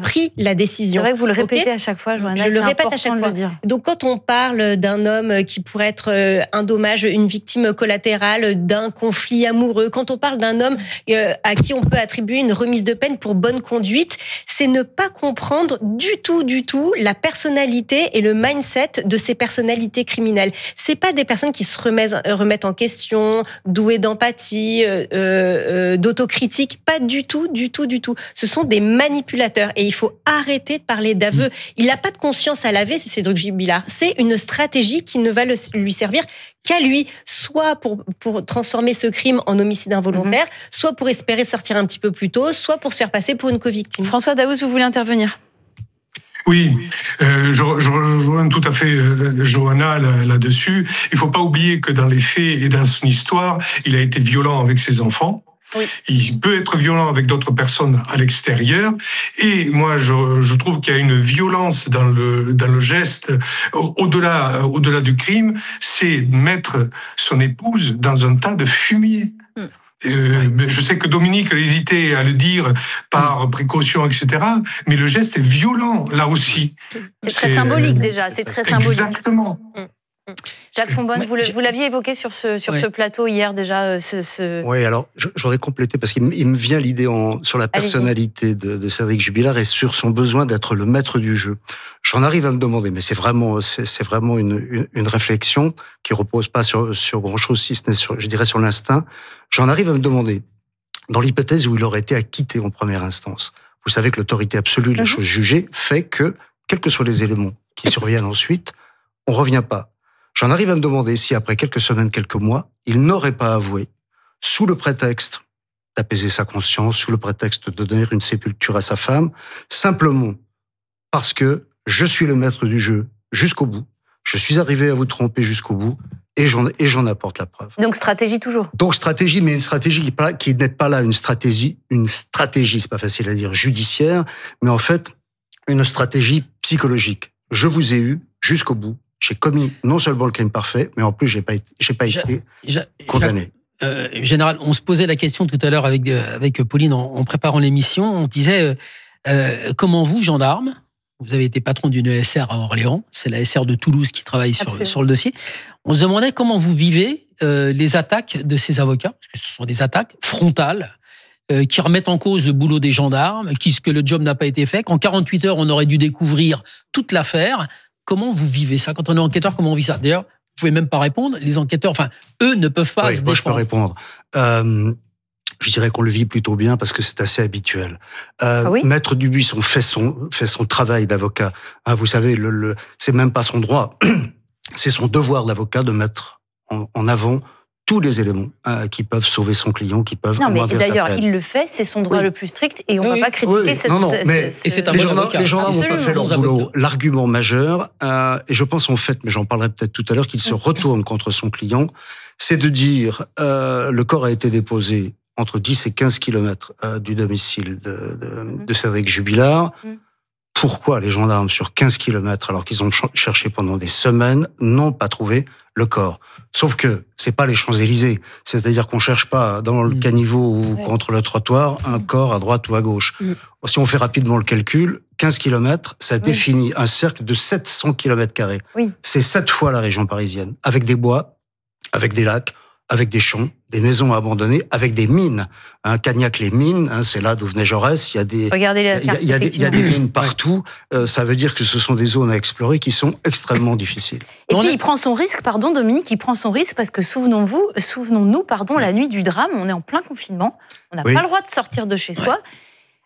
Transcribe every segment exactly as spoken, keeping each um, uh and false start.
pris la décision. C'est vrai que vous le répétez okay à chaque fois, Johanna. Je le répète à chaque fois. Donc, quand on parle d'un homme qui pourrait être un dommage, une victime collatérale d'un conflit amoureux, quand on parle d'un homme à qui on peut attribuer une remise de peine pour bonne conduite, c'est ne pas comprendre du tout, du tout la personnalité et le mindset de ces personnalités criminelles. C'est pas des personnes qui se remettent, remettent en question, douées d'empathie, euh, euh, d'autocritique, pas du tout, du tout, du tout. Ce sont des manipulateurs et il faut arrêter de parler d'aveu. Il n'a pas de conscience à laver, c'est Cédric Jubilard. C'est une stratégie qui ne va le, lui servir qu'à lui, soit pour, pour transformer ce crime en homicide involontaire, mmh. soit pour espérer sortir un petit peu plus tôt, soit pour se faire passer pour une co-victime. François Daoust, vous voulez intervenir ? Oui, euh, je, je rejoins tout à fait euh, Johanna là, là-dessus. Il ne faut pas oublier que dans les faits et dans son histoire, il a été violent avec ses enfants. Oui. Il peut être violent avec d'autres personnes à l'extérieur. Et moi, je, je trouve qu'il y a une violence dans le, dans le geste, au-delà, au-delà du crime, c'est mettre son épouse dans un tas de fumier. Mm. Euh, je sais que Dominique a hésité à le dire par précaution, et cetera. Mais le geste est violent, là aussi. C'est, c'est très symbolique déjà, c'est très symbolique. Exactement. Jacques Fonbonne, vous, vous l'aviez évoqué sur ce, sur oui. ce plateau hier déjà. Ce, ce... Oui, alors j'aurais complété parce qu'il me vient l'idée en, sur la personnalité de, de Cédric Jubilard et sur son besoin d'être le maître du jeu. J'en arrive à me demander, mais c'est vraiment, c'est, c'est vraiment une, une, une réflexion qui repose pas sur, sur grand-chose, si ce n'est sur, je dirais, sur l'instinct. J'en arrive à me demander, dans l'hypothèse où il aurait été acquitté en première instance, vous savez que l'autorité absolue de la chose jugée fait que, quels que soient les éléments qui surviennent ensuite, on revient pas. J'en arrive à me demander si, après quelques semaines, quelques mois, il n'aurait pas avoué, sous le prétexte d'apaiser sa conscience, sous le prétexte de donner une sépulture à sa femme, simplement parce que je suis le maître du jeu jusqu'au bout, je suis arrivé à vous tromper jusqu'au bout, et j'en, et j'en apporte la preuve. Donc stratégie toujours. Donc stratégie, mais une stratégie qui, pas, qui n'est pas là une stratégie, une stratégie, c'est pas facile à dire, judiciaire, mais en fait, une stratégie psychologique. Je vous ai eu jusqu'au bout. J'ai commis non seulement le crime parfait, mais en plus, j'ai pas été, j'ai pas j'ai, été j'ai, condamné. Euh, général, on se posait la question tout à l'heure avec, avec Pauline en, en préparant l'émission. On se disait, euh, comment vous, gendarme, vous avez été patron d'une E S R à Orléans, c'est la S R de Toulouse qui travaille sur, sur le dossier. On se demandait comment vous vivez euh, les attaques de ces avocats, parce que ce sont des attaques frontales, euh, qui remettent en cause le boulot des gendarmes, qui, que le job n'a pas été fait, qu'en quarante-huit heures, on aurait dû découvrir toute l'affaire. Comment vous vivez ça? Quand on est enquêteur, comment on vit ça? D'ailleurs, vous pouvez même pas répondre. Les enquêteurs, enfin, eux ne peuvent pas oui, se moi, défendre. Je peux répondre. Euh, je dirais qu'on le vit plutôt bien parce que c'est assez habituel. Euh, ah oui Maître Dubuisson fait son, fait son travail d'avocat. Hein, vous savez, le, le, c'est même pas son droit. C'est son devoir d'avocat de mettre en, en avant tous les éléments euh, qui peuvent sauver son client, qui peuvent non, mais amoindrir d'ailleurs, sa peine. il le fait, c'est son droit oui. le plus strict, et on ne oui. va pas critiquer oui, cette... Non, non, mais ce, et c'est un les, gendarmes, les gendarmes n'ont pas fait leur boulot. L'argument majeur, euh, et je pense en fait, mais j'en parlerai peut-être tout à l'heure, qu'il se retourne contre son client, c'est de dire, euh, le corps a été déposé entre dix et quinze kilomètres euh, du domicile de, de, mmh. de Cédric Jubilard. Mmh. Pourquoi les gendarmes, sur quinze kilomètres, alors qu'ils ont ch- cherché pendant des semaines, n'ont pas trouvé le corps? Sauf que c'est pas les Champs-Élysées. C'est-à-dire qu'on cherche pas dans le caniveau ou ouais. contre le trottoir un corps à droite ou à gauche. Mm. Si on fait rapidement le calcul, quinze kilomètres, ça oui. définit un cercle de sept cents kilomètres carrés. Oui. C'est sept fois la région parisienne. Avec des bois, avec des lacs, avec des champs, des maisons abandonnées, avec des mines. Hein, Cagnac, les mines, hein, c'est là d'où venait Jaurès. Il y a des, Regardez la carte, il y a, il y a, des, il y a des mines partout. Euh, ça veut dire que ce sont des zones à explorer qui sont extrêmement difficiles. Et puis, il prend son risque, pardon, Dominique, il prend son risque parce que souvenons-vous, souvenons-nous, pardon, oui. la nuit du drame, on est en plein confinement, on n'a oui. pas le droit de sortir de chez soi. Ouais.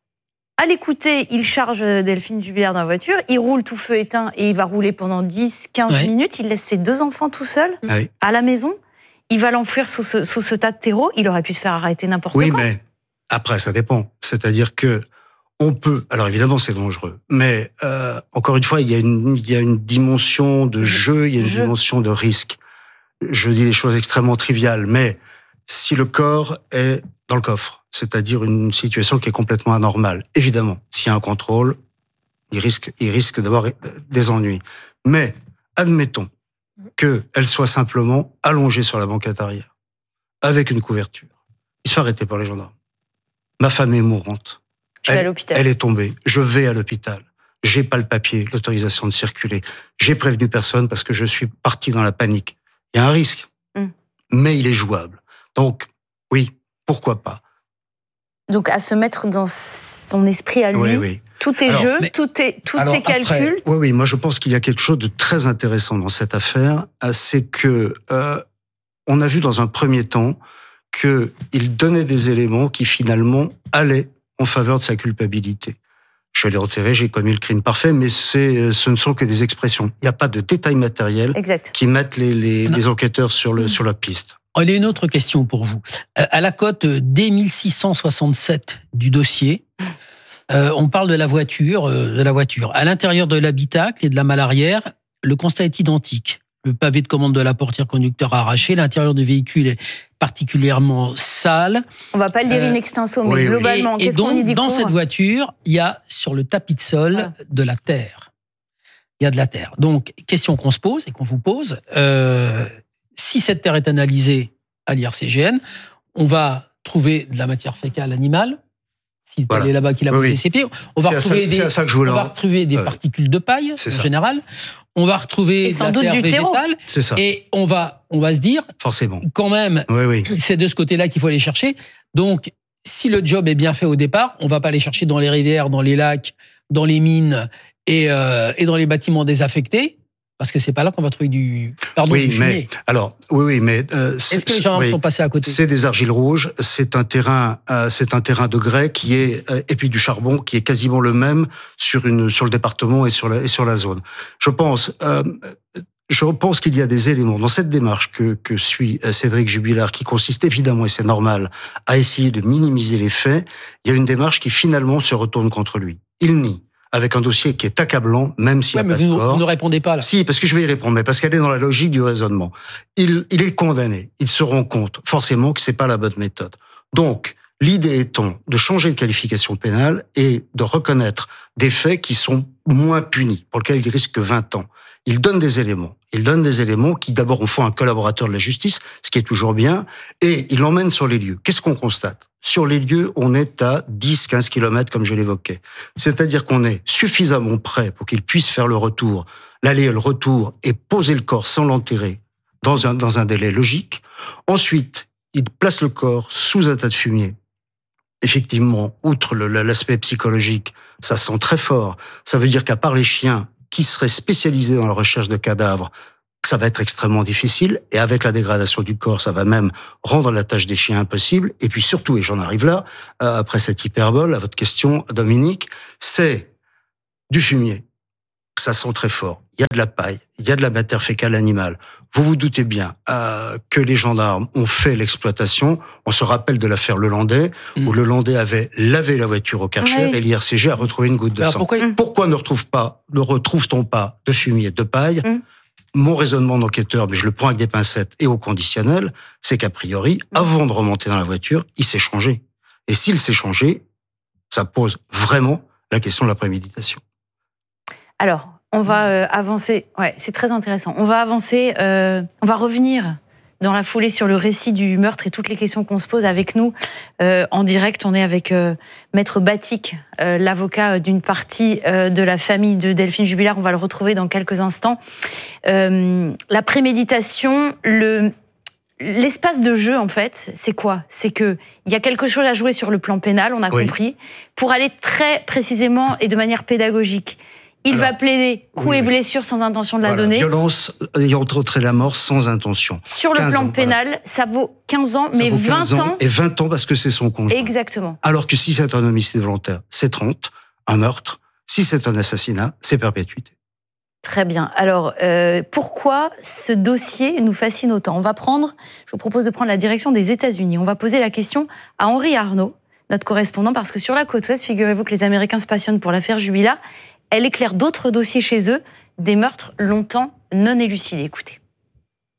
À l'écouter, il charge Delphine Jubilard dans la voiture, il roule tout feu éteint et il va rouler pendant dix à quinze ouais. minutes. Il laisse ses deux enfants tout seuls oui. à la maison. Il va l'enfouir sous ce, sous ce tas de terreau. Il aurait pu se faire arrêter n'importe oui, quand. Oui, mais après, ça dépend. C'est-à-dire que on peut... Alors évidemment, c'est dangereux. Mais euh, encore une fois, il y, a une, il y a une dimension de jeu, il y a une jeu. dimension de risque. Je dis des choses extrêmement triviales, mais si le corps est dans le coffre, c'est-à-dire une situation qui est complètement anormale, évidemment, s'il y a un contrôle, il risque, il risque d'avoir des ennuis. Mais admettons qu'elle soit simplement allongée sur la banquette arrière, avec une couverture. Il se fait arrêter par les gendarmes. Ma femme est mourante. Je vais à l'hôpital. Elle est tombée. Je vais à l'hôpital. J'ai pas le papier, l'autorisation de circuler. J'ai prévenu personne parce que je suis parti dans la panique. Il y a un risque, mm. mais il est jouable. Donc, oui, pourquoi pas. Donc, à se mettre dans son esprit à lui, oui, oui. tout est alors, jeu, mais, tout est, tout alors, est calcul. Après, oui, oui, moi je pense qu'il y a quelque chose de très intéressant dans cette affaire, c'est que euh, on a vu dans un premier temps qu'il donnait des éléments qui finalement allaient en faveur de sa culpabilité. Je l'ai enterré, j'ai commis le crime parfait, mais c'est, ce ne sont que des expressions. Il n'y a pas de détails matériels exact. Qui mettent les, les, les enquêteurs sur, le, mmh. sur la piste. Il y a une autre question pour vous. À la cote D mille six cent soixante-sept du dossier, euh, on parle de la voiture, euh, de la voiture. À l'intérieur de l'habitacle et de la malle arrière, le constat est identique. Le pavé de commande de la portière conducteur arraché, l'intérieur du véhicule est particulièrement sale. On va pas le dire in extenso, mais oui, globalement, et, qu'est-ce et donc, qu'on y dit dans cette voiture, il y a sur le tapis de sol ah. de la terre. Il y a de la terre. Donc, question qu'on se pose et qu'on vous pose, euh, si cette terre est analysée à l'I R C G N, on va trouver de la matière fécale animale. S'il voilà. est là-bas, qu'il a posé oui, ses pieds, on va retrouver ça, des, on va retrouver des ouais. particules de paille, c'est en ça. général. On va retrouver de la terre végétale. C'est ça. Et on va, on va se dire, forcément, quand même, oui, oui. c'est de ce côté-là qu'il faut aller chercher. Donc, si le job est bien fait au départ, on ne va pas aller chercher dans les rivières, dans les lacs, dans les mines et, euh, et dans les bâtiments désaffectés. Parce que c'est pas là qu'on va trouver du, pardon, oui, du fumier. Mais, alors, oui, oui, mais euh, est-ce que les gens oui, sont passés à côté? C'est des argiles rouges. C'est un terrain, euh, c'est un terrain de grès qui est euh, et puis du charbon qui est quasiment le même sur une sur le département et sur la et sur la zone. Je pense, euh, je pense qu'il y a des éléments dans cette démarche que que suit Cédric Jubilard qui consiste évidemment et c'est normal à essayer de minimiser les faits. Il y a une démarche qui finalement se retourne contre lui. Il nie. Avec un dossier qui est accablant, même s'il n'y ouais, a pas vous, de corps. Vous ne répondez pas, là. Si, parce que je vais y répondre, mais parce qu'elle est dans la logique du raisonnement. Il, il est condamné. Il se rend compte, forcément, que c'est pas la bonne méthode. Donc, l'idée étant de changer de qualification pénale et de reconnaître des faits qui sont moins punis, pour lesquels il risque vingt ans. Il donne des éléments. Il donne des éléments qui, d'abord, en font un collaborateur de la justice, ce qui est toujours bien, et il l'emmène sur les lieux. Qu'est-ce qu'on constate? Sur les lieux, on est à dix à quinze kilomètres, comme je l'évoquais. C'est-à-dire qu'on est suffisamment près pour qu'il puisse faire le retour, l'aller et le retour, et poser le corps sans l'enterrer dans un, dans un délai logique. Ensuite, il place le corps sous un tas de fumier. Effectivement, outre le, l'aspect psychologique, ça sent très fort. Ça veut dire qu'à part les chiens qui seraient spécialisés dans la recherche de cadavres, ça va être extrêmement difficile. Et avec la dégradation du corps, ça va même rendre la tâche des chiens impossible. Et puis surtout, et j'en arrive là, euh, après cette hyperbole, à votre question, Dominique, c'est du fumier. Ça sent très fort. Il y a de la paille, il y a de la matière fécale animale. Vous vous doutez bien euh, que les gendarmes ont fait l'exploitation. On se rappelle de l'affaire Lelandais, mmh. où Lelandais avait lavé la voiture au Karcher oui. et l'I R C G a retrouvé une goutte de Alors sang. Pourquoi, mmh. pourquoi ne retrouve pas, ne retrouve-t-on pas de fumier, de paille mmh. Mon raisonnement d'enquêteur, mais je le prends avec des pincettes et au conditionnel, c'est qu'a priori, mmh. avant de remonter dans la voiture, il s'est changé. Et s'il s'est changé, ça pose vraiment la question de la préméditation. Alors, on va euh, avancer. Ouais, c'est très intéressant. On va avancer. Euh, on va revenir dans la foulée sur le récit du meurtre et toutes les questions qu'on se pose avec nous euh, en direct. On est avec euh, Maître Batik, euh, l'avocat d'une partie euh, de la famille de Delphine Jubilard. On va le retrouver dans quelques instants. Euh, la préméditation, le l'espace de jeu, en fait, c'est quoi? C'est que il y a quelque chose à jouer sur le plan pénal, on a oui. compris, pour aller très précisément et de manière pédagogique. Il Alors, va plaider coups oui, et blessures sans intention de la voilà, donner. Violence ayant entraîné la mort sans intention. Sur le plan ans, pénal, voilà. ça vaut quinze ans, ça mais vingt ans. Et vingt ans parce que c'est son conjoint. Exactement. Alors que si c'est un homicide volontaire, c'est trente, un meurtre. Si c'est un assassinat, c'est perpétuité. Très bien. Alors, euh, pourquoi ce dossier nous fascine autant? On va prendre, je vous propose de prendre la direction des États-Unis. On va poser la question à Henri Arnaud, notre correspondant, parce que sur la côte ouest, figurez-vous que les Américains se passionnent pour l'affaire Jubilard. Elle éclaire d'autres dossiers chez eux, des meurtres longtemps non élucidés. Écoutez.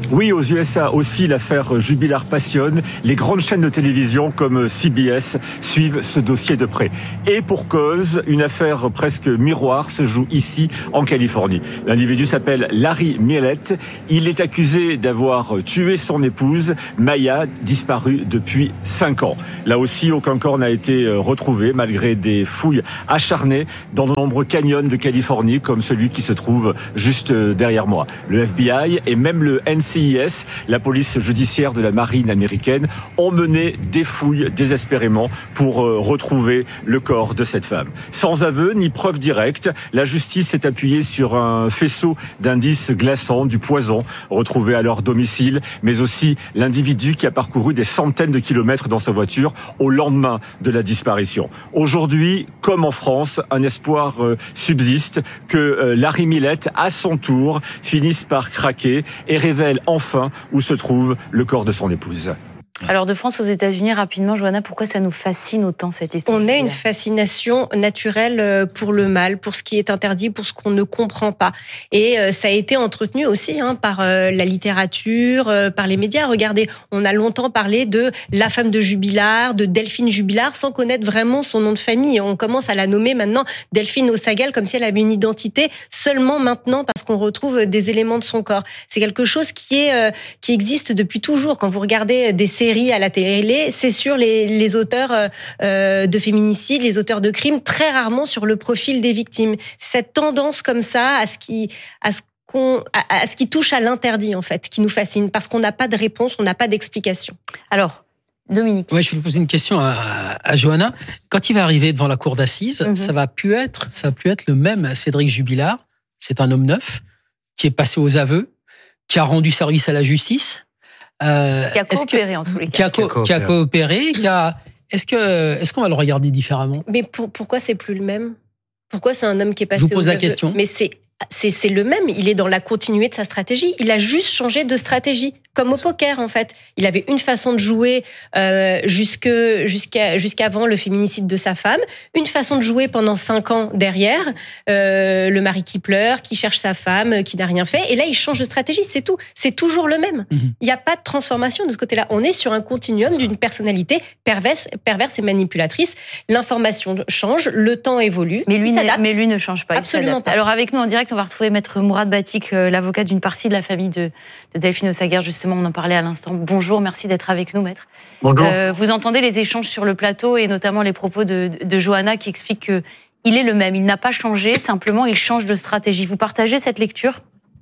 Oui, aux U S A aussi, l'affaire Jubilard passionne. Les grandes chaînes de télévision comme C B S suivent ce dossier de près. Et pour cause, une affaire presque miroir se joue ici, en Californie. L'individu s'appelle Larry Mielet. Il est accusé d'avoir tué son épouse, Maya, disparue depuis cinq ans. Là aussi, aucun corps n'a été retrouvé, malgré des fouilles acharnées dans de nombreux canyons de Californie, comme celui qui se trouve juste derrière moi. Le F B I et même le N C I S, la police judiciaire de la marine américaine, ont mené des fouilles désespérément pour retrouver le corps de cette femme. Sans aveu ni preuve directe, la justice s'est appuyée sur un faisceau d'indices glaçants, du poison retrouvé à leur domicile, mais aussi l'individu qui a parcouru des centaines de kilomètres dans sa voiture au lendemain de la disparition. Aujourd'hui, comme en France, un espoir subsiste que Larry Mielet, à son tour, finisse par craquer et révèle enfin où se trouve le corps de son épouse. Alors de France aux États-Unis, rapidement, Johanna, pourquoi ça nous fascine autant cette histoire? On a une fascination naturelle pour le mal, pour ce qui est interdit, pour ce qu'on ne comprend pas. Et ça a été entretenu aussi hein, par la littérature, par les médias. Regardez, on a longtemps parlé de la femme de Jubilard, de Delphine Jubilard, sans connaître vraiment son nom de famille. On commence à la nommer maintenant Delphine Osagal, comme si elle avait une identité seulement maintenant parce qu'on retrouve des éléments de son corps. C'est quelque chose qui est qui existe depuis toujours. Quand vous regardez des séries à la télé, c'est sur les, les auteurs euh, de féminicides, les auteurs de crimes, très rarement sur le profil des victimes. Cette tendance comme ça à ce qui, à ce qu'on, à, à ce qui touche à l'interdit en fait, qui nous fascine, parce qu'on n'a pas de réponse, on n'a pas d'explication. Alors, Dominique. Ouais, je vais lui poser une question à, à Johanna. Quand il va arriver devant la cour d'assises, mm-hmm. ça va plus être, ça va plus être le même Cédric Jubilard. C'est un homme neuf qui est passé aux aveux, qui a rendu service à la justice. Euh, qui a coopéré en tous les cas. Qui a, co- qui a coopéré, qui a... Est-ce que, est-ce qu'on va le regarder différemment? Mais pour, pourquoi c'est plus le même? Pourquoi c'est un homme qui est passé? Je vous pose la question. Mais c'est, c'est, c'est le même. Il est dans la continuité de sa stratégie. Il a juste changé de stratégie, comme au poker en fait. Il avait une façon de jouer euh, jusque, jusqu'à, jusqu'avant le féminicide de sa femme, une façon de jouer pendant cinq ans derrière, euh, le mari qui pleure, qui cherche sa femme, qui n'a rien fait. Et là, il change de stratégie, c'est tout. C'est toujours le même. Mm-hmm. Il n'y a pas de transformation de ce côté-là. On est sur un continuum d'une personnalité perverse, perverse et manipulatrice. L'information change, le temps évolue. Mais lui, mais lui ne change pas. Absolument pas. Alors avec nous en direct, on va retrouver Maître Mourad Batik, l'avocat d'une partie de la famille de, de Delphine Osagar, justement. On en parlait à l'instant. Bonjour, merci d'être avec nous, maître. Bonjour. Euh, vous entendez les échanges sur le plateau et notamment les propos de, de Johanna qui explique qu'il est le même. Il n'a pas changé, simplement il change de stratégie. Vous partagez cette lecture ?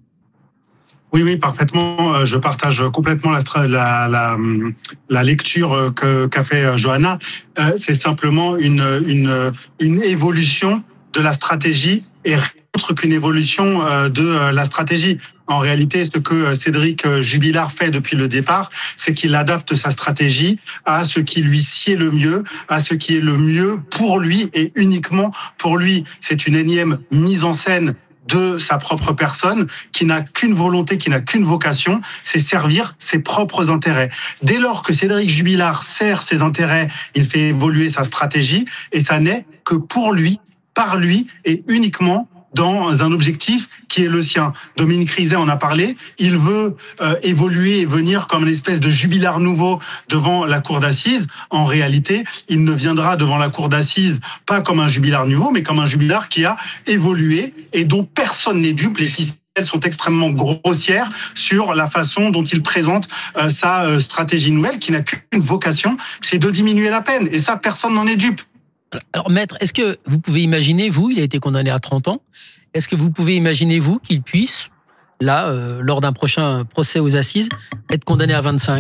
Oui, oui, parfaitement. Je partage complètement la, la, la, la lecture que, qu'a fait Johanna. C'est simplement une, une, une évolution de la stratégie et autre qu'une évolution de la stratégie. En réalité, ce que Cédric Jubilard fait depuis le départ, c'est qu'il adapte sa stratégie à ce qui lui sied le mieux, à ce qui est le mieux pour lui et uniquement pour lui. C'est une énième mise en scène de sa propre personne, qui n'a qu'une volonté, qui n'a qu'une vocation, c'est servir ses propres intérêts. Dès lors que Cédric Jubilard sert ses intérêts, il fait évoluer sa stratégie, et ça n'est que pour lui, par lui, et uniquement dans un objectif qui est le sien. Dominique Rizet en a parlé, il veut euh, évoluer et venir comme une espèce de Jubilard nouveau devant la cour d'assises. En réalité, il ne viendra devant la cour d'assises pas comme un Jubilard nouveau, mais comme un Jubilard qui a évolué et dont personne n'est dupe. Les ficelles sont extrêmement grossières sur la façon dont il présente euh, sa euh, stratégie nouvelle, qui n'a qu'une vocation, c'est de diminuer la peine. Et ça, personne n'en est dupe. Alors, maître, est-ce que vous pouvez imaginer, vous, il a été condamné à trente ans, est-ce que vous pouvez imaginer, vous, qu'il puisse, là, euh, lors d'un prochain procès aux assises, être condamné à vingt-cinq ?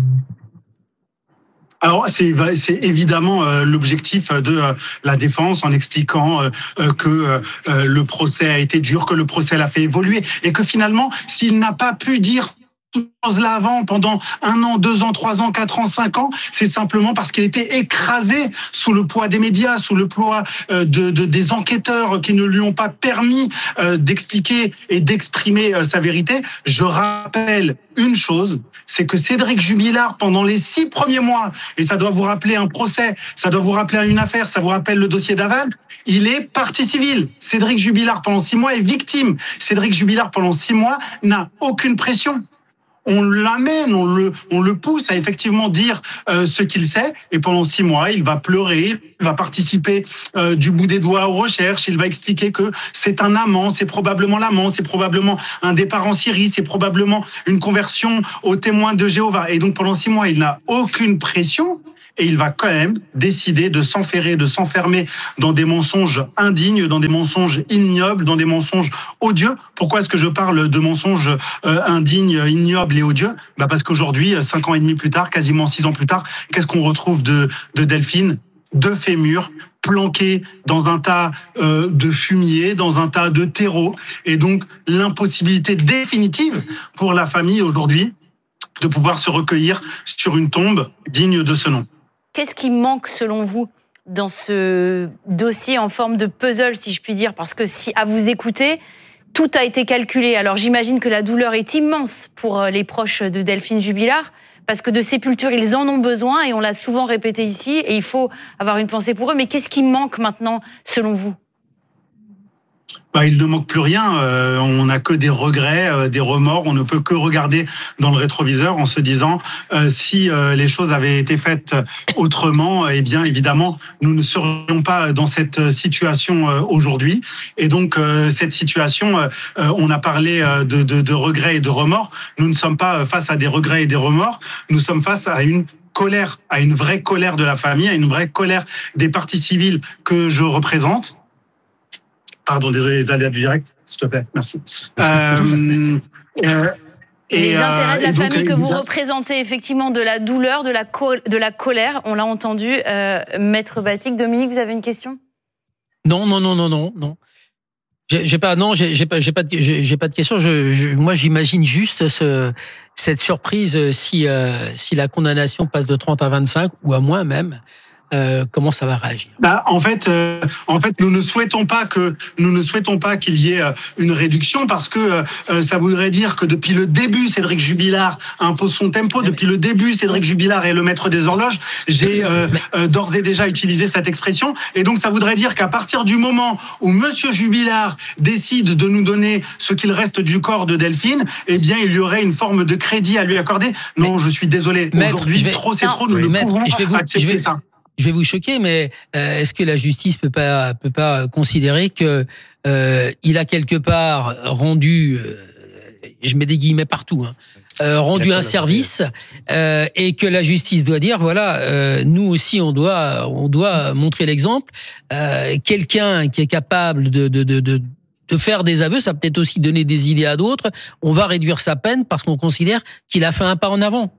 Alors, c'est, c'est évidemment euh, l'objectif de euh, la défense en expliquant euh, que euh, le procès a été dur, que le procès l'a fait évoluer et que finalement, s'il n'a pas pu dire là avant pendant un an, deux ans, trois ans, quatre ans, cinq ans, c'est simplement parce qu'il était écrasé sous le poids des médias, sous le poids de, de des enquêteurs qui ne lui ont pas permis d'expliquer et d'exprimer sa vérité. Je rappelle une chose, c'est que Cédric Jubilard, pendant les six premiers mois, et ça doit vous rappeler un procès, ça doit vous rappeler une affaire, ça vous rappelle le dossier Daval, il est partie civile. Cédric Jubilard, pendant six mois, est victime. Cédric Jubilard, pendant six mois, n'a aucune pression. on l'amène, on le, on le pousse à effectivement dire euh, ce qu'il sait. Et pendant six mois, il va pleurer, il va participer euh, du bout des doigts aux recherches. Il va expliquer que c'est un amant, c'est probablement l'amant, c'est probablement un départ en Syrie, c'est probablement une conversion aux témoins de Jéhovah. Et donc pendant six mois, il n'a aucune pression. Et il va quand même décider de s'enferrer, de s'enfermer dans des mensonges indignes, dans des mensonges ignobles, dans des mensonges odieux. Pourquoi est-ce que je parle de mensonges euh, indignes, ignobles et odieux ? Bah parce qu'aujourd'hui, cinq ans et demi plus tard, quasiment six ans plus tard, qu'est-ce qu'on retrouve de, de Delphine ? Deux fémurs planqués dans un tas euh, de fumier, dans un tas de terreau. Et donc, l'impossibilité définitive pour la famille aujourd'hui de pouvoir se recueillir sur une tombe digne de ce nom. Qu'est-ce qui manque, selon vous, dans ce dossier en forme de puzzle, si je puis dire ? Parce que, si, à vous écouter, tout a été calculé. Alors, j'imagine que la douleur est immense pour les proches de Delphine Jubilard, parce que de sépulture, ils en ont besoin, et on l'a souvent répété ici, et il faut avoir une pensée pour eux. Mais qu'est-ce qui manque maintenant, selon vous ? Bah, il ne manque plus rien, euh, on n'a que des regrets, euh, des remords, on ne peut que regarder dans le rétroviseur en se disant euh, si euh, les choses avaient été faites autrement, eh bien évidemment nous ne serions pas dans cette situation euh, aujourd'hui. Et donc euh, cette situation, euh, on a parlé euh, de, de, de regrets et de remords, nous ne sommes pas face à des regrets et des remords, nous sommes face à une colère, à une vraie colère de la famille, à une vraie colère des parties civiles que je représente. Pardon, désolé, les aléas du direct, s'il te plaît, merci. Euh, euh, et les intérêts de la donc, famille que vous représentez, effectivement, de la douleur, de la, col- de la colère, on l'a entendu. Euh, Maître Batik, Dominique, vous avez une question ? Non, non, non, non, non, non. J'ai, j'ai pas, non, j'ai, j'ai pas, j'ai pas, de, j'ai, j'ai pas de question. Je, je, moi, j'imagine juste ce, cette surprise si, euh, si la condamnation passe de trente à vingt-cinq ou à moins même. Euh, comment ça va réagir ? Bah, en fait, euh, en fait, nous ne souhaitons pas que nous ne souhaitons pas qu'il y ait euh, une réduction parce que euh, ça voudrait dire que depuis le début, Cédric Jubilard impose son tempo. Depuis le début, Cédric Jubilard est le maître des horloges. J'ai euh, euh, d'ores et déjà utilisé cette expression, et donc ça voudrait dire qu'à partir du moment où Monsieur Jubilard décide de nous donner ce qu'il reste du corps de Delphine, eh bien, il y aurait une forme de crédit à lui accorder. Non, mais, je suis désolé. Aujourd'hui, vais... trop c'est non, trop. Nous oui, ne maître, pouvons je vais vous, accepter je vais... ça. Je vais vous choquer, mais euh, est-ce que la justice peut pas peut pas considérer que euh, il a quelque part rendu, euh, je mets des guillemets partout, hein, euh, rendu un service euh, et que la justice doit dire voilà, euh, nous aussi on doit on doit montrer l'exemple. Euh, quelqu'un qui est capable de de de, de de faire des aveux, ça peut peut-être aussi donner des idées à d'autres. On va réduire sa peine parce qu'on considère qu'il a fait un pas en avant.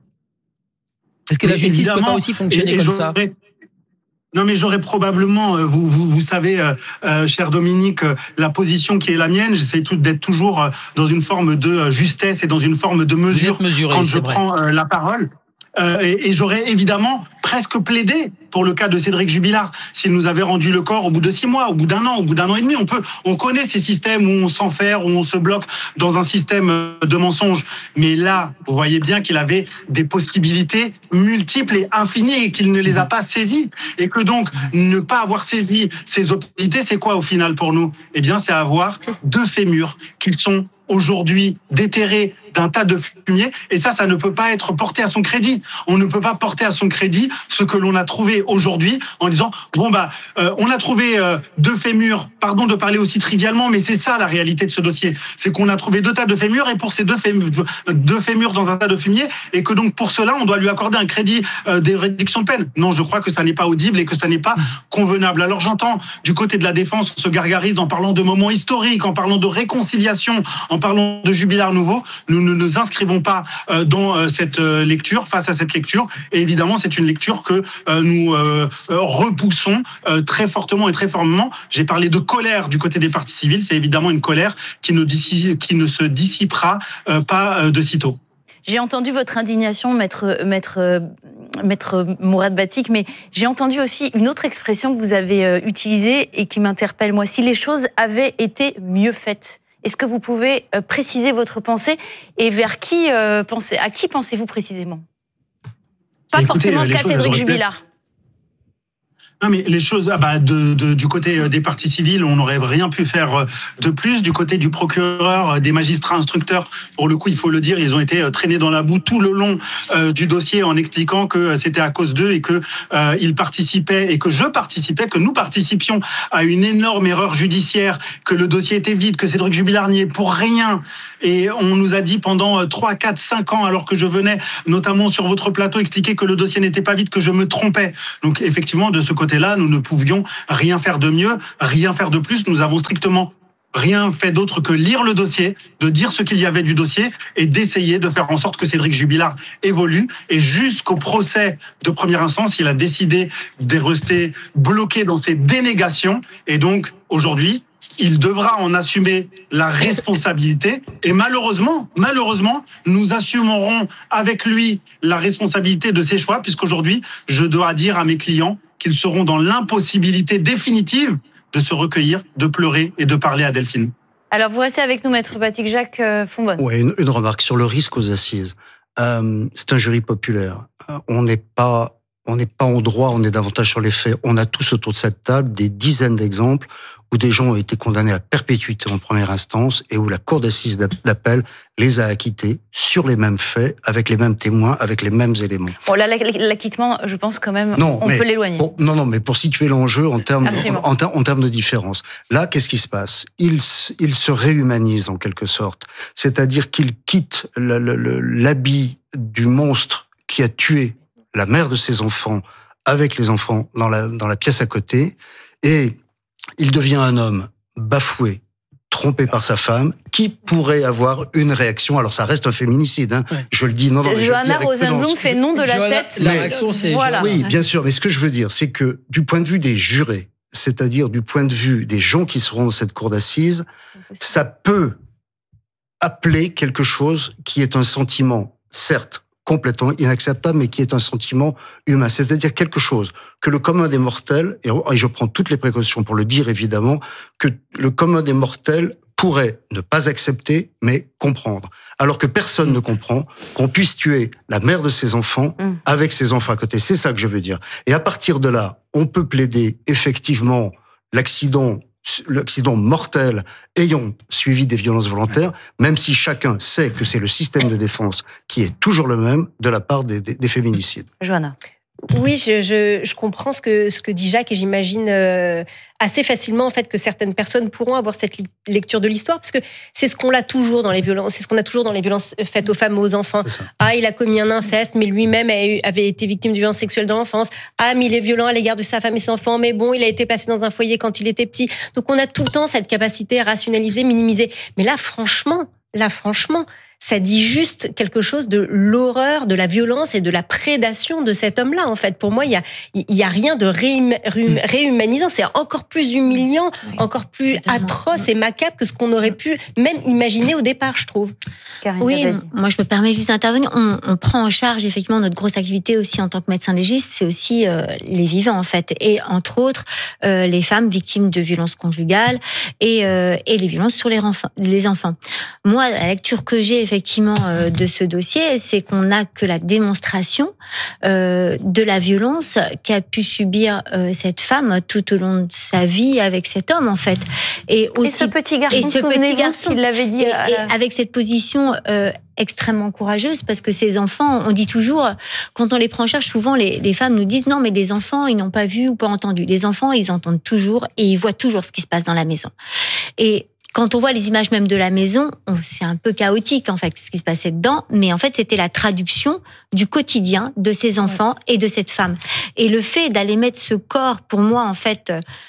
Est-ce que mais la justice peut pas aussi fonctionner et, et comme ça ? Non, mais j'aurais probablement, vous, vous, vous savez, euh, cher Dominique, la position qui est la mienne. J'essaie tout, d'être toujours dans une forme de justesse et dans une forme de mesure mesuré, quand je vrai. prends euh, la parole. Euh, et, et j'aurais évidemment presque plaidé pour le cas de Cédric Jubilard s'il nous avait rendu le corps au bout de six mois, au bout d'un an, au bout d'un an et demi. On peut, on connaît ces systèmes où on s'enferme, où on se bloque dans un système de mensonges. Mais là, vous voyez bien qu'il avait des possibilités multiples et infinies et qu'il ne les a pas saisies. Et que donc, ne pas avoir saisi ces opportunités, c'est quoi au final pour nous ? Eh bien, c'est avoir deux fémurs qui sont aujourd'hui déterrés d'un tas de fumier, et ça, ça ne peut pas être porté à son crédit. On ne peut pas porter à son crédit ce que l'on a trouvé aujourd'hui en disant, bon bah, euh, on a trouvé euh, deux fémurs, pardon de parler aussi trivialement, mais c'est ça la réalité de ce dossier, c'est qu'on a trouvé deux tas de fémurs, et pour ces deux fémurs, deux fémurs dans un tas de fumier, et que donc pour cela, on doit lui accorder un crédit euh, des réductions de peine. Non, je crois que ça n'est pas audible et que ça n'est pas convenable. Alors j'entends du côté de la défense, on se gargarise en parlant de moments historiques, en parlant de réconciliation, en parlant de Jubilard nouveau. Nous ne nous inscrivons pas dans cette lecture, face à cette lecture. Et évidemment, c'est une lecture que nous repoussons très fortement et très fermement. J'ai parlé de colère du côté des parties civiles. C'est évidemment une colère qui ne, qui ne se dissipera pas de sitôt. J'ai entendu votre indignation, maître, maître, maître Mourad Batik, mais j'ai entendu aussi une autre expression que vous avez utilisée et qui m'interpelle, moi. Si les choses avaient été mieux faites. Est-ce que vous pouvez préciser votre pensée et vers qui euh, pensez, à qui pensez-vous précisément ? Pas Écoutez, forcément le cas Cédric Jubilard. Non, mais les choses, ah bah de, de, du côté des parties civiles, on n'aurait rien pu faire de plus. Du côté du procureur, des magistrats instructeurs, pour le coup, il faut le dire, ils ont été traînés dans la boue tout le long euh, du dossier en expliquant que c'était à cause d'eux et que euh, ils participaient et que je participais, que nous participions à une énorme erreur judiciaire, que le dossier était vide, que Cédric Jubilard n'y est pour rien. Et on nous a dit pendant trois, quatre, cinq ans, alors que je venais notamment sur votre plateau expliquer que le dossier n'était pas vide, que je me trompais. Donc effectivement, de ce côté là, nous ne pouvions rien faire de mieux, rien faire de plus. Nous avons strictement rien fait d'autre que lire le dossier, de dire ce qu'il y avait du dossier et d'essayer de faire en sorte que Cédric Jubilard évolue. Et jusqu'au procès de première instance, il a décidé de rester bloqué dans ses dénégations. Et donc, aujourd'hui, il devra en assumer la responsabilité. Et malheureusement, malheureusement, nous assumerons avec lui la responsabilité de ses choix, puisqu'aujourd'hui, je dois dire à mes clients qu'ils seront dans l'impossibilité définitive de se recueillir, de pleurer et de parler à Delphine. Alors, vous restez avec nous, Maître Patrick-Jacques Fonbonne. Oui, une, une remarque sur le risque aux assises. Euh, c'est un jury populaire. Euh, on n'est pas, on n'est pas en droit, on est davantage sur les faits. On a tous autour de cette table des dizaines d'exemples où des gens ont été condamnés à perpétuité en première instance et où la cour d'assises d'appel les a acquittés sur les mêmes faits, avec les mêmes témoins, avec les mêmes éléments. Bon, là, l'acquittement, je pense quand même, non, on mais, peut l'éloigner. Bon, non, non, mais pour situer l'enjeu en termes, en, en, en termes de différence. Là, qu'est-ce qui se passe ? Il, il se réhumanise en quelque sorte. C'est-à-dire qu'il quitte l'habit du monstre qui a tué la mère de ses enfants avec les enfants dans la, dans la pièce à côté, et il devient un homme bafoué, trompé par sa femme, qui pourrait avoir une réaction. Alors ça reste un féminicide, hein. Ouais. Je le dis. Non, non, Johanna Rosenblum fait non de la Johanna, tête. La réaction, c'est voilà. Oui, bien sûr. Mais ce que je veux dire, c'est que du point de vue des jurés, c'est-à-dire du point de vue des gens qui seront dans cette cour d'assises, ça peut appeler quelque chose qui est un sentiment, certes, complètement inacceptable, mais qui est un sentiment humain. C'est-à-dire quelque chose que le commun des mortels, et je prends toutes les précautions pour le dire évidemment, que le commun des mortels pourrait ne pas accepter, mais comprendre. Alors que personne ne comprend qu'on puisse tuer la mère de ses enfants avec ses enfants à côté. C'est ça que je veux dire. Et à partir de là, on peut plaider effectivement l'accident l'accident mortel ayant suivi des violences volontaires, même si chacun sait que c'est le système de défense qui est toujours le même de la part des, des, des féminicides. Johanna. Oui, je, je, je comprends ce que, ce que dit Jacques et j'imagine euh, assez facilement en fait que certaines personnes pourront avoir cette lecture de l'histoire parce que c'est ce qu'on a toujours dans les violences, c'est ce qu'on a toujours dans les violences faites aux femmes et aux enfants. Ah, il a commis un inceste, mais lui-même avait été victime de violences sexuelles dans l'enfance. Ah, mais il est violent à l'égard de sa femme et ses enfants, mais bon, il a été placé dans un foyer quand il était petit. Donc on a tout le temps cette capacité à rationaliser, minimiser. Mais là, franchement, là, franchement, ça dit juste quelque chose de l'horreur, de la violence et de la prédation de cet homme-là. En fait, pour moi, il y a, il y a rien de réhum, réhumanisant. C'est encore plus humiliant, oui, encore plus atroce et macabre que ce qu'on aurait pu même imaginer au départ, je trouve. Karine oui, Davadi. Moi, je me permets juste d'intervenir. On, on prend en charge effectivement notre grosse activité aussi en tant que médecin légiste, c'est aussi euh, les vivants en fait, et entre autres euh, les femmes victimes de violences conjugales et, euh, et les violences sur les enfants. Les enfants. Moi, la lecture que j'ai effectivement euh, de ce dossier, c'est qu'on n'a que la démonstration euh, de la violence qu'a pu subir euh, cette femme tout au long de sa vie avec cet homme en fait. Et, aussi, et ce petit garçon, et ce petit garçon qui l'avait dit, et, et avec cette position euh, extrêmement courageuse, parce que ces enfants, on dit toujours, quand on les prend en charge, souvent les, les femmes nous disent non, mais les enfants, ils n'ont pas vu ou pas entendu. Les enfants, ils entendent toujours et ils voient toujours ce qui se passe dans la maison. Et quand on voit les images même de la maison, c'est un peu chaotique en fait ce qui se passait dedans, mais en fait c'était la traduction du quotidien de ces enfants et de cette femme. Et le fait d'aller mettre ce corps, pour moi en fait,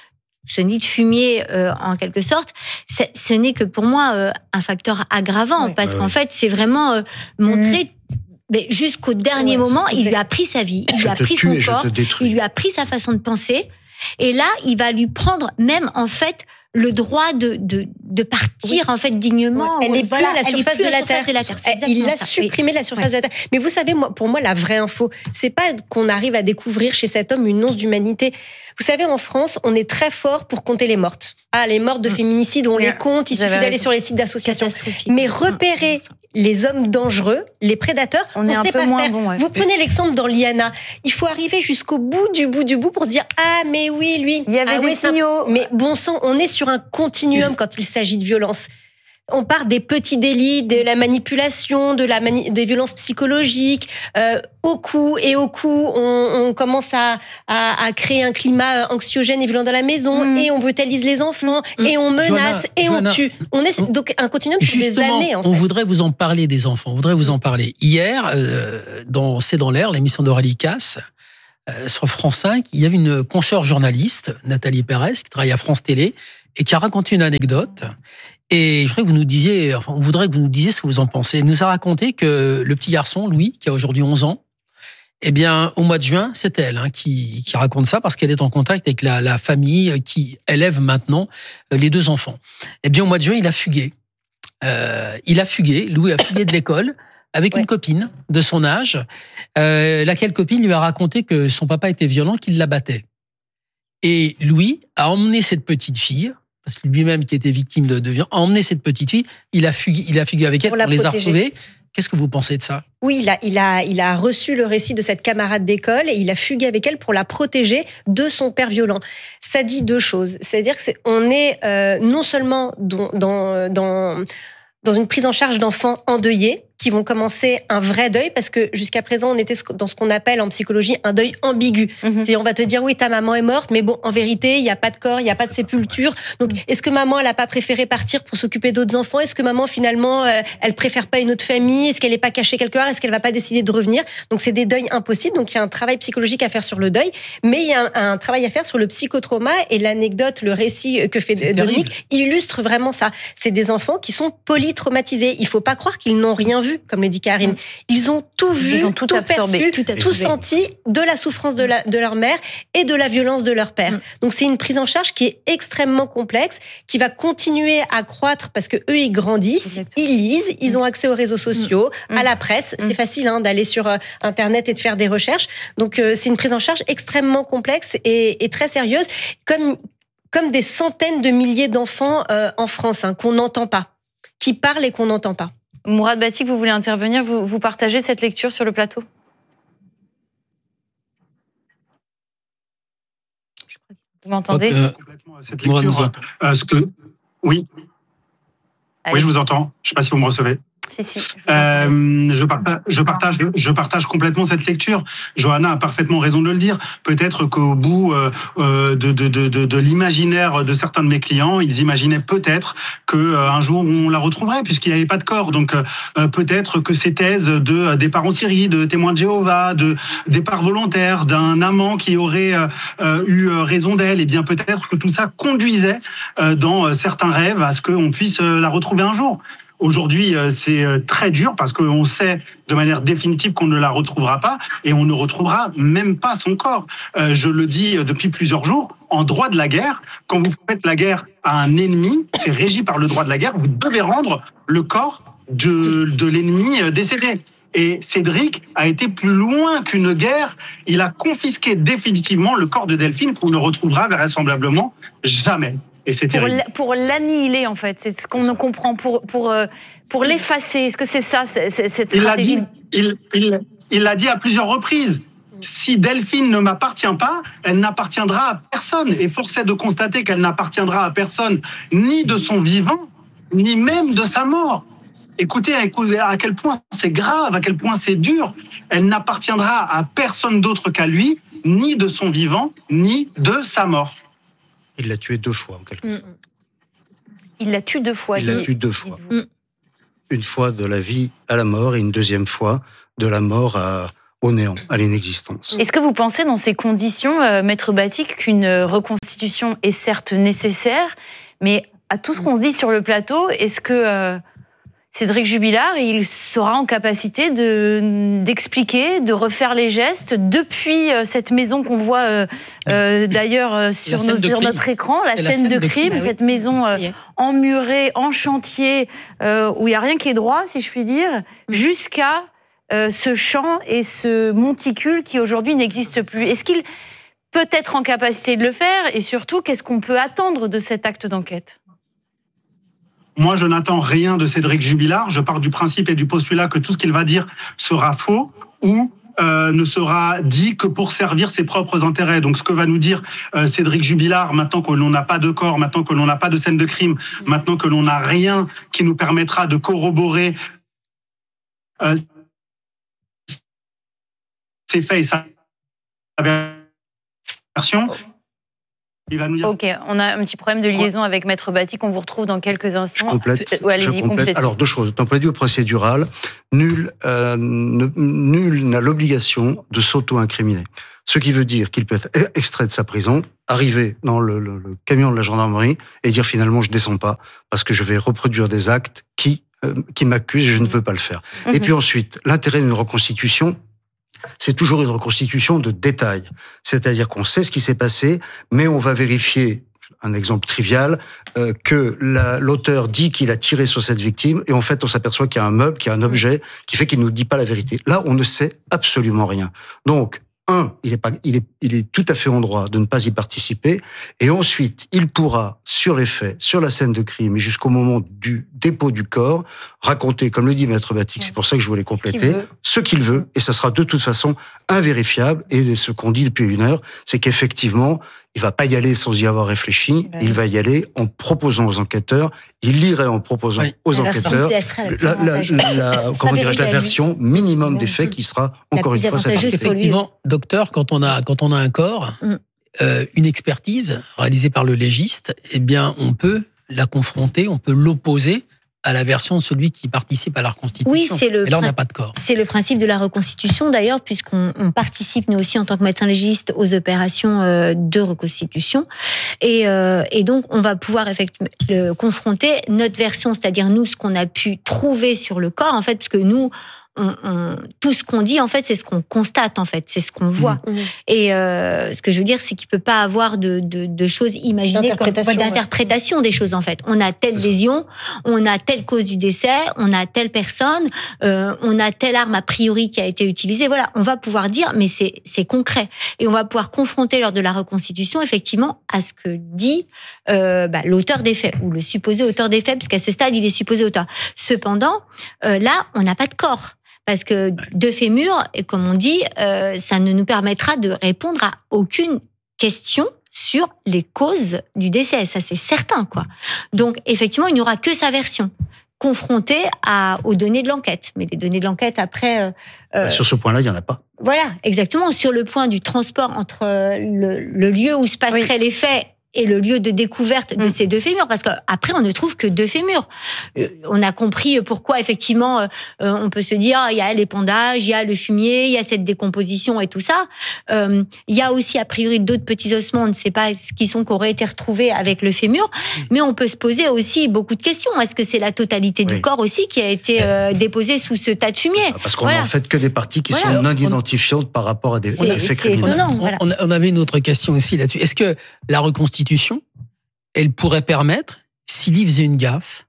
ce nid de fumier euh, en quelque sorte, ce n'est que pour moi euh, un facteur aggravant, oui. parce oui. qu'en fait c'est vraiment euh, montrer. Mmh. Mais jusqu'au dernier ouais, moment, il lui a pris sa vie, il lui a pris son corps, il lui a pris sa façon de penser, et là il va lui prendre même en fait le droit de, de, de partir oui. en fait dignement. Ouais. Elle est plus voilà, à la surface, de, la surface de la Terre. Il a supprimé oui. la surface ouais. de la Terre. Mais vous savez, moi, pour moi, la vraie info, c'est pas qu'on arrive à découvrir chez cet homme une once d'humanité. Vous savez, en France, on est très fort pour compter les mortes. Ah, les mortes de féminicide, on mmh. les compte, il suffit d'aller sur les sites d'associations. Mais repérer les hommes dangereux, les prédateurs, on, on sait pas faire. Bon, ouais. Vous prenez l'exemple dans Liana. Il faut arriver jusqu'au bout du bout du bout pour se dire ah mais oui lui. Il y avait ah, des ouais, signaux. Mais bon sang, on est sur un continuum quand il s'agit de violence. On part des petits délits, de la manipulation, de la mani- des violences psychologiques. Euh, au coup et au coup, on, on commence à, à, à créer un climat anxiogène et violent dans la maison, mmh. et on brutalise les enfants, mmh. et on menace, Johanna, et Johanna, on tue. On est donc un continuum sur des années. En fait. On voudrait vous en parler des enfants. On voudrait vous en parler. Hier, euh, dans C'est dans l'air, l'émission d'Aurélie Casse, euh, sur France cinq, il y avait une consoeur journaliste, Nathalie Pérez, qui travaille à France Télé, et qui a raconté une anecdote. Et je voudrais que vous nous disiez, enfin, on voudrait que vous nous disiez ce que vous en pensez. Elle nous a raconté que le petit garçon, Louis, qui a aujourd'hui onze ans, eh bien, au mois de juin, c'est elle hein, qui, qui raconte ça parce qu'elle est en contact avec la, la famille qui élève maintenant les deux enfants. Eh bien, au mois de juin, il a fugué. Euh, il a fugué, Louis a fugué de l'école avec ouais. une copine de son âge, euh, laquelle copine lui a raconté que son papa était violent, qu'il la battait. Et Louis a emmené cette petite fille, parce que lui-même qui était victime de, de violence, a emmené cette petite fille, il a fugué, il a fugué avec elle, pour on les protéger. a retrouvés. Qu'est-ce que vous pensez de ça ? Oui, il a, il, a, il a reçu le récit de cette camarade d'école et il a fugué avec elle pour la protéger de son père violent. Ça dit deux choses. C'est-à-dire qu'on est, est euh, non seulement dans, dans, dans, dans une prise en charge d'enfants endeuillés, qui vont commencer un vrai deuil, parce que jusqu'à présent, on était dans ce qu'on appelle en psychologie un deuil ambigu. Mmh. C'est-à-dire, on va te dire, oui, ta maman est morte, mais bon, en vérité, il n'y a pas de corps, il n'y a pas de sépulture. Donc, est-ce que maman, elle n'a pas préféré partir pour s'occuper d'autres enfants ? Est-ce que maman, finalement, euh, elle préfère pas une autre famille ? Est-ce qu'elle n'est pas cachée quelque part ? Est-ce qu'elle va pas décider de revenir ? Donc, c'est des deuils impossibles. Donc, il y a un travail psychologique à faire sur le deuil, mais il y a un, un travail à faire sur le psychotrauma, et l'anecdote, le récit que fait c'est Dominique, terrible. Illustre vraiment ça. C'est des enfants qui sont polytraumatisés. Il faut pas croire qu'ils n'ont rien vu, comme le dit Karine. Ils ont tout vu, Ils ont tout, tout absorbé, perçu, tout, tout senti de la souffrance de, la, de leur mère et de la violence de leur père. Mm. Donc c'est une prise en charge qui est extrêmement complexe, qui va continuer à croître parce que eux ils grandissent, Exactement. Ils lisent, ils ont accès aux réseaux sociaux, mm. à la presse. Mm. C'est facile hein, d'aller sur euh, Internet et de faire des recherches. Donc euh, c'est une prise en charge extrêmement complexe et, et très sérieuse, comme comme des centaines de milliers d'enfants euh, en France hein, qu'on n'entend pas, qui parlent et qu'on n'entend pas. Mourad Batik, vous voulez intervenir, vous, vous partagez cette lecture sur le plateau ? Vous m'entendez ? euh, Complètement cette lecture. Euh, ce que... Oui. Allez. Oui, je vous entends. Je ne sais pas si vous me recevez. Si, si. Je, euh, je, partage, je, partage, je partage complètement cette lecture. Johanna a parfaitement raison de le dire. Peut-être qu'au bout euh, de, de, de, de, de l'imaginaire de certains de mes clients, ils imaginaient peut-être qu'un euh, jour on la retrouverait, puisqu'il n'y avait pas de corps. Donc euh, peut-être que ces thèses de départ en Syrie, de témoins de Jéhovah, de départ volontaire, d'un amant qui aurait euh, eu raison d'elle, et bien peut-être que tout ça conduisait euh, dans certains rêves à ce qu'on puisse la retrouver un jour. Aujourd'hui, c'est très dur parce qu'on sait de manière définitive qu'on ne la retrouvera pas et on ne retrouvera même pas son corps. Je le dis depuis plusieurs jours, en droit de la guerre, quand vous faites la guerre à un ennemi, c'est régi par le droit de la guerre, vous devez rendre le corps de, de l'ennemi décédé. Et Cédric a été plus loin qu'une guerre. Il a confisqué définitivement le corps de Delphine qu'on ne retrouvera vraisemblablement jamais. Et c'est terrible. Pour l'annihiler, en fait, c'est ce qu'on comprend, pour, pour, pour l'effacer. Est-ce que c'est ça, c'est, c'est, cette stratégie ? Il l'a dit, il, il, il l'a dit à plusieurs reprises. Si Delphine ne m'appartient pas, elle n'appartiendra à personne. Et force est de constater qu'elle n'appartiendra à personne, ni de son vivant, ni même de sa mort. Écoutez à quel point c'est grave, à quel point c'est dur. Elle n'appartiendra à personne d'autre qu'à lui, ni de son vivant, ni de sa mort. Il l'a tué deux fois, en quelque sorte. Il l'a tué deux fois. Il l'a tué deux fois. Mm. Une fois de la vie à la mort et une deuxième fois de la mort à, au néant, à l'inexistence. Est-ce que vous pensez, dans ces conditions, euh, Maître Batik, qu'une reconstitution est certes nécessaire, mais à tout ce qu'on se dit sur le plateau, est-ce que euh, Cédric Jubilard, il sera en capacité de, d'expliquer, de refaire les gestes depuis cette maison qu'on voit euh, euh, d'ailleurs sur, nos, sur notre écran, la scène, la scène de, de crime, crime cette oui. maison euh, emmurée, en chantier, euh, où il n'y a rien qui est droit, si je puis dire, mmh. jusqu'à euh, ce champ et ce monticule qui aujourd'hui n'existe plus. Est-ce qu'il peut être en capacité de le faire ? Et surtout, qu'est-ce qu'on peut attendre de cet acte d'enquête ? moi, je n'attends rien de Cédric Jubilard. Je pars du principe et du postulat que tout ce qu'il va dire sera faux ou euh, ne sera dit que pour servir ses propres intérêts. Donc, ce que va nous dire euh, Cédric Jubilard, maintenant que l'on n'a pas de corps, maintenant que l'on n'a pas de scène de crime, maintenant que l'on n'a rien qui nous permettra de corroborer euh, ces faits et sa version. Il va nous dire... Ok, on a un petit problème de liaison ouais. avec Maître Batik, on vous retrouve dans quelques instants. Je complète. Ouais, allez-y, je complète. Alors, deux choses. D'un point de vue procédural, nul, euh, ne, nul n'a l'obligation de s'auto-incriminer. Ce qui veut dire qu'il peut être extrait de sa prison, arriver dans le, le, le camion de la gendarmerie et dire finalement je descends pas parce que je vais reproduire des actes qui, euh, qui m'accusent et je ne veux pas le faire. Mm-hmm. Et puis ensuite, l'intérêt d'une reconstitution, c'est toujours une reconstitution de détail. C'est-à-dire qu'on sait ce qui s'est passé, mais on va vérifier, un exemple trivial, euh, que la, l'auteur dit qu'il a tiré sur cette victime, et en fait, on s'aperçoit qu'il y a un meuble, qu'il y a un objet, qui fait qu'il ne nous dit pas la vérité. Là, on ne sait absolument rien. Donc, un, il est, pas, il, est, il est tout à fait en droit de ne pas y participer, et ensuite, il pourra, sur les faits, sur la scène de crime, et jusqu'au moment du dépôt du corps, raconter, comme le dit Maître Batik, c'est pour ça que je voulais compléter, ce qu'il veut, et ça sera de toute façon invérifiable, et ce qu'on dit depuis une heure, c'est qu'effectivement, il va pas y aller sans y avoir réfléchi, ouais. il va y aller en proposant aux enquêteurs, il irait en proposant oui. aux la enquêteurs la, la, la, la, comment dirais-je, la version minimum des faits qui sera, encore une fois, satisfaite. Effectivement, docteur, quand on a, quand on a un corps, mm. euh, une expertise réalisée par le légiste, eh bien, on peut la confronter, on peut l'opposer à la version de celui qui participe à la reconstitution. Oui, c'est le. Et là, on n'a pas de corps. C'est le principe de la reconstitution, d'ailleurs, puisqu'on on participe, nous aussi, en tant que médecins légistes, aux opérations euh, de reconstitution. Et, euh, et donc, on va pouvoir effectivement le, confronter notre version, c'est-à-dire nous, ce qu'on a pu trouver sur le corps, en fait, parce que nous, On, on, tout ce qu'on dit, en fait, c'est ce qu'on constate, en fait, c'est ce qu'on voit. Mmh. Et euh, ce que je veux dire, c'est qu'il peut pas avoir de, de, de choses imaginées, d'interprétation, comme, d'interprétation ouais. des choses, en fait. On a telle lésion, on a telle cause du décès, on a telle personne, euh, on a telle arme a priori qui a été utilisée. Voilà, on va pouvoir dire, mais c'est, c'est concret. Et on va pouvoir confronter lors de la reconstitution, effectivement, à ce que dit euh, bah, l'auteur des faits, ou le supposé auteur des faits, puisqu'à ce stade, il est supposé auteur. Cependant, euh, là, on n'a pas de corps. Parce que deux fémurs, et comme on dit, euh, ça ne nous permettra de répondre à aucune question sur les causes du décès. Ça, c'est certain, quoi. Donc, effectivement, il n'y aura que sa version, confrontée à, aux données de l'enquête. Mais les données de l'enquête, après... Euh, bah, sur ce point-là, il n'y en a pas. Voilà, exactement. Sur le point du transport entre le, le lieu où se passeraient oui. les faits et le lieu de découverte de mmh. ces deux fémurs, parce qu'après, on ne trouve que deux fémurs. Euh, on a compris pourquoi, effectivement, euh, on peut se dire, il y a l'épandage, il y a le fumier, il y a cette décomposition et tout ça. Euh, il y a aussi, a priori, d'autres petits ossements, on ne sait pas ce qui sont, qui auraient été retrouvés avec le fémur, mmh. mais on peut se poser aussi beaucoup de questions. Est-ce que c'est la totalité oui. du corps aussi qui a été euh, déposée sous ce tas de fumier? ça, Parce qu'on voilà. n'a en fait que des parties qui voilà. sont non identifiantes par rapport à des c'est, faits criminels. Étonnant, voilà. on, on avait une autre question aussi là-dessus. Est-ce que la reconstitution elle pourrait permettre, s'il y faisait une gaffe,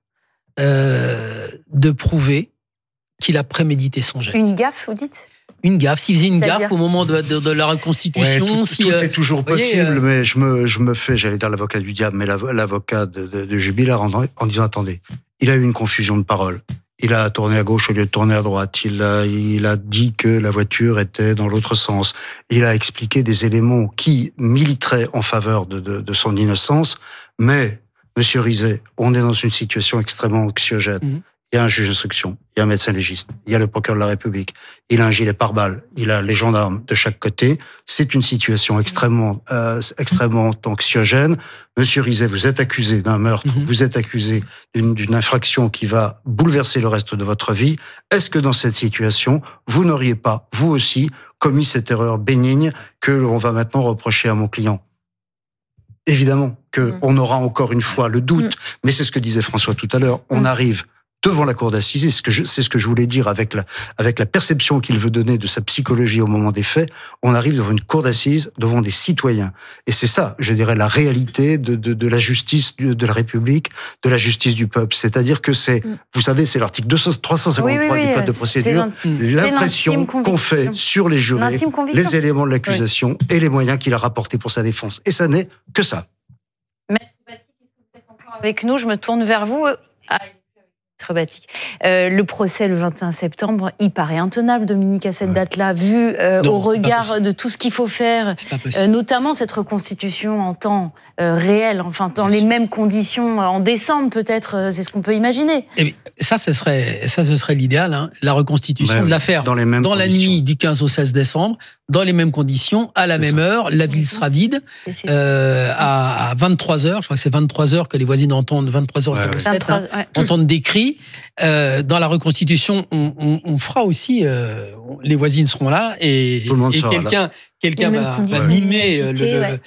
euh, de prouver qu'il a prémédité son geste. Une gaffe, vous dites ? Une gaffe, s'il faisait une C'est-à-dire gaffe au moment de, de, de la reconstitution. Ouais, tout, si, tout euh, est toujours possible, voyez, euh... mais je me, je me fais, j'allais dire l'avocat du diable, mais l'avocat de, de, de Jubilard en, en disant, attendez, il a eu une confusion de parole. Il a tourné à gauche au lieu de tourner à droite. Il a, il a dit que la voiture était dans l'autre sens. Il a expliqué des éléments qui militeraient en faveur de, de, de son innocence. Mais, Monsieur Rizet, on est dans une situation extrêmement anxiogène. Mmh. Il y a un juge d'instruction, il y a un médecin légiste, il y a le procureur de la République, il a un gilet pare-balles, il a les gendarmes de chaque côté. C'est une situation extrêmement, euh, extrêmement anxiogène. Monsieur Rizet, vous êtes accusé d'un meurtre, mmh. vous êtes accusé d'une, d'une infraction qui va bouleverser le reste de votre vie. Est-ce que dans cette situation, vous n'auriez pas, vous aussi, commis cette erreur bénigne que l'on va maintenant reprocher à mon client ? Évidemment qu'on mmh. aura encore une fois le doute, mmh. mais c'est ce que disait François tout à l'heure, on mmh. arrive devant la cour d'assises, c'est ce que je, c'est ce que je voulais dire avec la, avec la perception qu'il veut donner de sa psychologie au moment des faits, on arrive devant une cour d'assises, devant des citoyens. Et c'est ça, je dirais, la réalité de, de, de la justice de la République, de la justice du peuple. C'est-à-dire que c'est, mmh. vous savez, c'est l'article deux cents, trois cent cinquante-trois oui, oui, oui, du Code de procédure, l'impression qu'on fait sur les jurés, les éléments de l'accusation oui. et les moyens qu'il a rapportés pour sa défense. Et ça n'est que ça. Maître Batik, est-ce que vous êtes encore avec nous ? Je me tourne vers vous. Ah. Euh, le procès le vingt et un septembre, il paraît intenable, Dominique, à cette ouais. date-là, vu euh, non, au regard de tout ce qu'il faut faire, euh, notamment cette reconstitution en temps euh, réel, enfin dans Bien les sûr. mêmes conditions en décembre, peut-être, euh, c'est ce qu'on peut imaginer. Et bien, ça, ce serait, ça, ce serait l'idéal, hein, la reconstitution ben, de l'affaire dans, les mêmes dans la nuit du quinze au seize décembre, dans les mêmes conditions, à la c'est même ça. heure, la ville sera vide, euh, à, à vingt-trois heures, je crois que c'est vingt-trois heures que les voisines entendent, vingt-trois heures zéro sept, ouais, ouais. hein, ouais. entendent des cris. Euh, dans la reconstitution, on, on, on fera aussi, euh, les voisines seront là et, et quelqu'un, quelqu'un va, va mimer, le, le, ouais.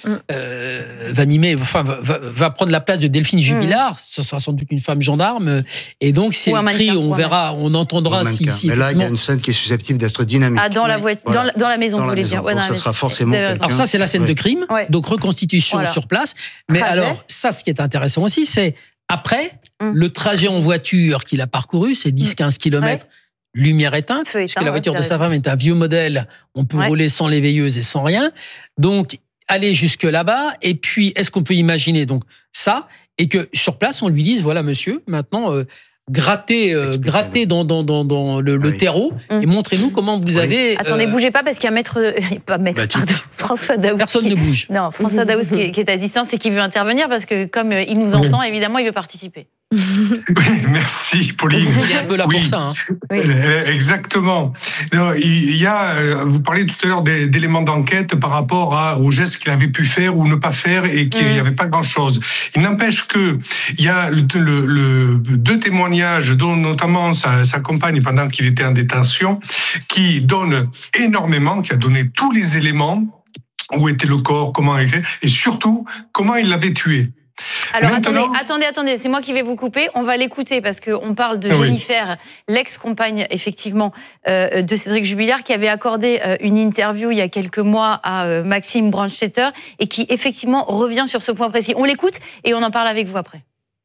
euh, va mimer, enfin va, va prendre la place de Delphine Jubilard. Mmh. Ce sera sans doute une femme gendarme, et donc c'est le cri, on verra, on entendra si, si. Mais là, il y a une scène qui est susceptible d'être dynamique. Ah, dans la voiture, voilà. dans, la, dans la maison, dans vous voulez dire. Ouais, donc ça sera forcément. Alors ça, c'est la scène ouais. de crime, ouais. donc reconstitution voilà. sur place. Mais Trajet. alors, ça, ce qui est intéressant aussi, c'est après, mmh. le trajet en voiture qu'il a parcouru, c'est dix à quinze kilomètres, ouais. lumière éteinte, Feu parce éteint, que la voiture ouais, de sa femme est un vieux modèle, on peut ouais. rouler sans les veilleuses et sans rien. Donc, aller jusque là-bas, et puis, est-ce qu'on peut imaginer donc ça, et que sur place, on lui dise, voilà, monsieur, maintenant... Euh, grattez, euh, grattez dans, dans, dans, dans le, le oui. terreau mmh. et montrez-nous comment vous oui. avez... Attendez, euh... bougez pas parce qu'il y a maître... Pas maître, pardon, François Daoust. Personne qui... ne bouge. Non, François Daoust qui, est, qui est à distance et qui veut intervenir parce que comme il nous entend, évidemment, il veut participer. Oui, merci Pauline. Il est un peu là oui. pour ça. Hein. Oui. Exactement. Non, il y a, vous parliez tout à l'heure d'éléments d'enquête par rapport à, aux gestes qu'il avait pu faire ou ne pas faire et qu'il n'y mmh. avait pas grand-chose. Il n'empêche que il y a le, le, le, deux témoignages, dont notamment sa, sa compagne pendant qu'il était en détention, qui donnent énormément, qui a donné tous les éléments, où était le corps, comment il était, et surtout comment il l'avait tué. Alors Maintenant... attendez, attendez, attendez, c'est moi qui vais vous couper. On va l'écouter parce qu'on parle de oui. Jennifer, l'ex-compagne effectivement euh, de Cédric Jubilard, qui avait accordé euh, une interview il y a quelques mois à euh, Maxime Brandstetter et qui effectivement revient sur ce point précis. On l'écoute et on en parle avec vous après.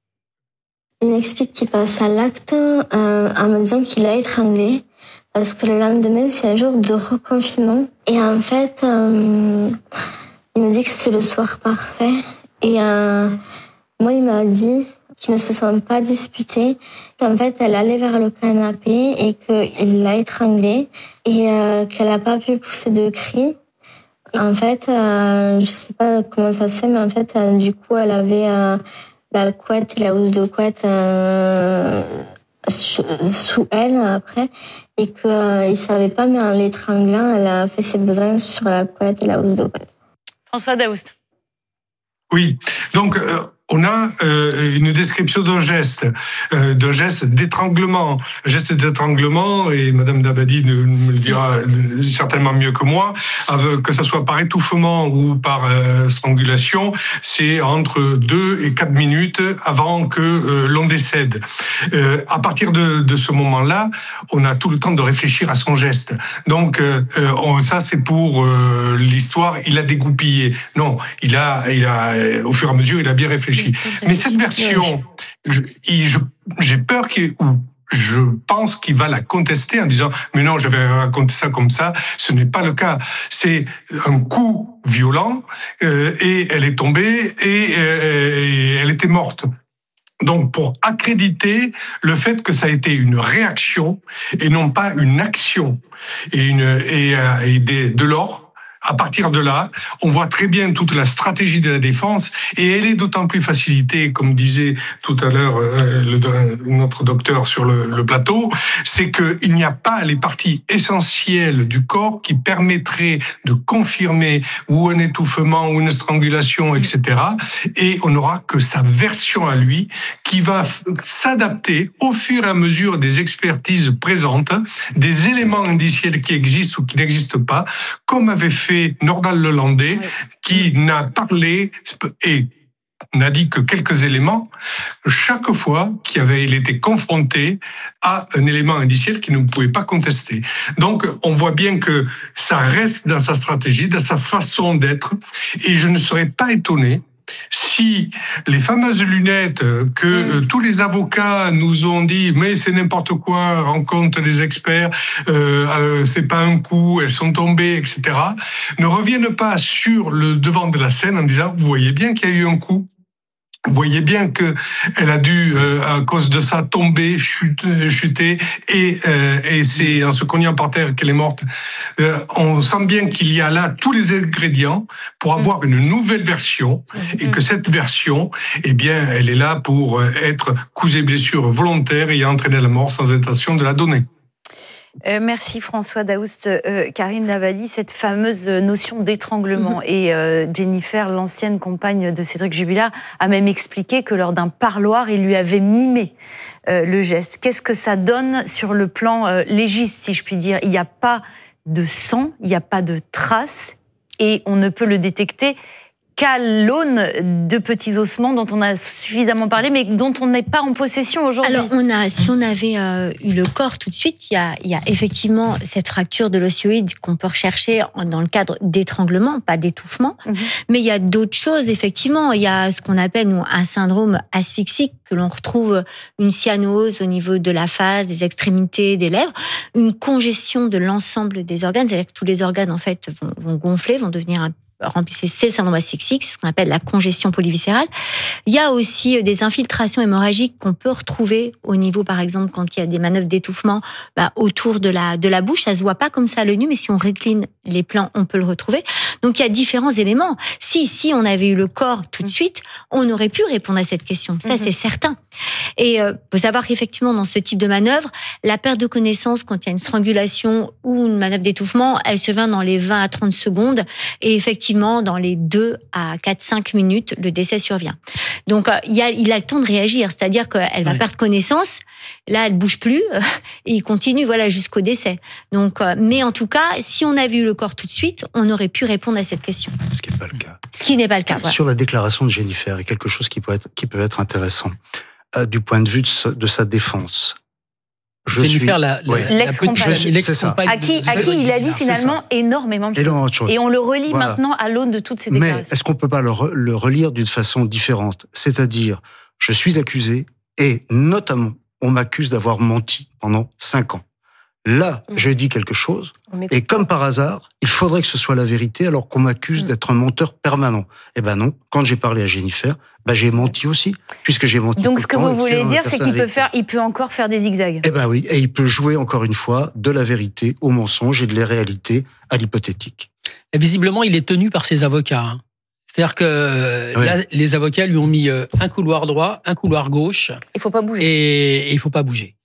Il m'explique qu'il passe à l'acte euh, en me disant qu'il a étranglé parce que le lendemain c'est un jour de reconfinement et en fait euh, il me dit que c'est le soir parfait. Et euh, moi, il m'a dit qu'ils ne se sont pas disputés, qu'en fait, elle allait vers le canapé et qu'il l'a étranglée et euh, qu'elle n'a pas pu pousser de cris. En fait, euh, je ne sais pas comment ça se fait, mais en fait, euh, du coup, elle avait euh, la couette et la housse de couette euh, sous elle après et qu'il euh, ne savait pas, mais en l'étranglant, elle a fait ses besoins sur la couette et la housse de couette. François Daoust. Oui, donc euh, on a euh, une description d'un geste, euh, d'un geste d'étranglement, un geste d'étranglement, et Madame Dabadi me le dira certainement mieux que moi, avec, que ce soit par étouffement ou par euh, strangulation, c'est entre deux et quatre minutes avant que euh, l'on décède. Euh, à partir de, de ce moment-là, on a tout le temps de réfléchir à son geste. Donc euh, on, ça c'est pour euh, l'histoire, il a dégoupillé. Non, il a, il a, au fur et à mesure, il a bien réfléchi. Mais cette version, je, je, j'ai peur qu'il, ou je pense qu'il va la contester en disant « mais non, j'avais raconté ça comme ça ». Ce n'est pas le cas. C'est un coup violent euh, et elle est tombée et, euh, et elle était morte. Donc, pour accréditer le fait que ça a été une réaction et non pas une action et, une, et, et des, de l'or. À partir de là, on voit très bien toute la stratégie de la défense et elle est d'autant plus facilitée, comme disait tout à l'heure euh, le, notre docteur sur le, le plateau, c'est qu'il n'y a pas les parties essentielles du corps qui permettraient de confirmer ou un étouffement ou une strangulation, et cetera. Et on n'aura que sa version à lui qui va s'adapter au fur et à mesure des expertises présentes, des éléments indiciels qui existent ou qui n'existent pas, comme avait fait Nordal Lelandais, oui. qui n'a parlé et n'a dit que quelques éléments chaque fois qu'il avait, il était confronté à un élément indiciel qu'il ne pouvait pas contester. Donc, on voit bien que ça reste dans sa stratégie, dans sa façon d'être, et je ne serais pas étonné si les fameuses lunettes que mmh. euh, tous les avocats nous ont dit mais c'est n'importe quoi, rencontre des experts, euh, euh, c'est pas un coup, elles sont tombées, et cetera, ne reviennent pas sur le devant de la scène en disant vous voyez bien qu'il y a eu un coup. Vous voyez bien que elle a dû, euh, à cause de ça, tomber, chuter, chuter et, euh, et c'est en se cognant par terre qu'elle est morte. Euh, on sent bien qu'il y a là tous les ingrédients pour avoir une nouvelle version et que cette version, eh bien, elle est là pour être cause et blessure volontaire et entraîner la mort sans intention de la donner. Euh, merci François Daoust. Euh, Karine Lavallée, cette fameuse notion d'étranglement. Mm-hmm. Et euh, Jennifer, l'ancienne compagne de Cédric Jubilard, a même expliqué que lors d'un parloir, il lui avait mimé euh, le geste. Qu'est-ce que ça donne sur le plan euh, légiste, si je puis dire? Il n'y a pas de sang, il n'y a pas de traces, et on ne peut le détecter qu'à l'aune de petits ossements dont on a suffisamment parlé, mais dont on n'est pas en possession aujourd'hui. Alors, on a, si on avait euh, eu le corps tout de suite, il y a, il y a effectivement cette fracture de l'osioïde qu'on peut rechercher dans le cadre d'étranglement, pas d'étouffement. Mm-hmm. Mais il y a d'autres choses, effectivement. Il y a ce qu'on appelle nous, un syndrome asphyxique, que l'on retrouve une cyanose au niveau de la face, des extrémités, des lèvres, une congestion de l'ensemble des organes, c'est-à-dire que tous les organes, en fait, vont, vont gonfler, vont devenir un remplissez, c'est le syndrome asphyxique, ce qu'on appelle la congestion polyviscérale. Il y a aussi des infiltrations hémorragiques qu'on peut retrouver au niveau, par exemple, quand il y a des manœuvres d'étouffement bah, autour de la, de la bouche. Ça se voit pas comme ça à l'œil nu, mais si on récline les plans, on peut le retrouver. Donc, il y a différents éléments. Si, si on avait eu le corps tout de suite, on aurait pu répondre à cette question. Ça, mm-hmm. c'est certain. Et euh, faut savoir qu'effectivement, dans ce type de manœuvre, la perte de connaissance, quand il y a une strangulation ou une manœuvre d'étouffement, elle se fait dans les vingt à trente secondes. Et effectivement, dans les deux à quatre à cinq minutes, le décès survient. Donc, euh, il, a, il a le temps de réagir, c'est-à-dire qu'elle va ouais. perdre connaissance, là, elle bouge plus, euh, et il continue voilà, jusqu'au décès. Donc, euh, mais en tout cas, si on avait eu le corps tout de suite, on aurait pu répondre à cette question. Ce qui n'est pas le cas. Ce qui n'est pas le cas. Voilà. Sur la déclaration de Jennifer, il y a quelque chose qui peut être, qui peut être intéressant, euh, du point de vue de, ce, de sa défense. Je Jennifer, suis... la, la, ouais. l'ex-compagne, l'ex-compagne à qui, à qui il a dit finalement énormément de choses. choses. Et on le relit voilà. maintenant à l'aune de toutes ces déclarations. Mais est-ce qu'on ne peut pas le, re, le relire d'une façon différente? C'est-à-dire, je suis accusé et notamment, on m'accuse d'avoir menti pendant cinq ans. Là, mmh. je dis quelque chose, et comme par hasard, il faudrait que ce soit la vérité, alors qu'on m'accuse mmh. d'être un menteur permanent. Eh ben non, quand j'ai parlé à Jennifer, ben j'ai menti aussi, puisque j'ai menti. Donc ce que vous voulez dire, c'est qu'il peut faire, il peut encore faire des zigzags. Eh ben oui, et il peut jouer encore une fois de la vérité au mensonge et de l'irréalité à l'hypothétique. Et visiblement, il est tenu par ses avocats. Hein. C'est-à-dire que oui. là, les avocats lui ont mis un couloir droit, un couloir gauche. Il faut pas bouger. Et il faut pas bouger.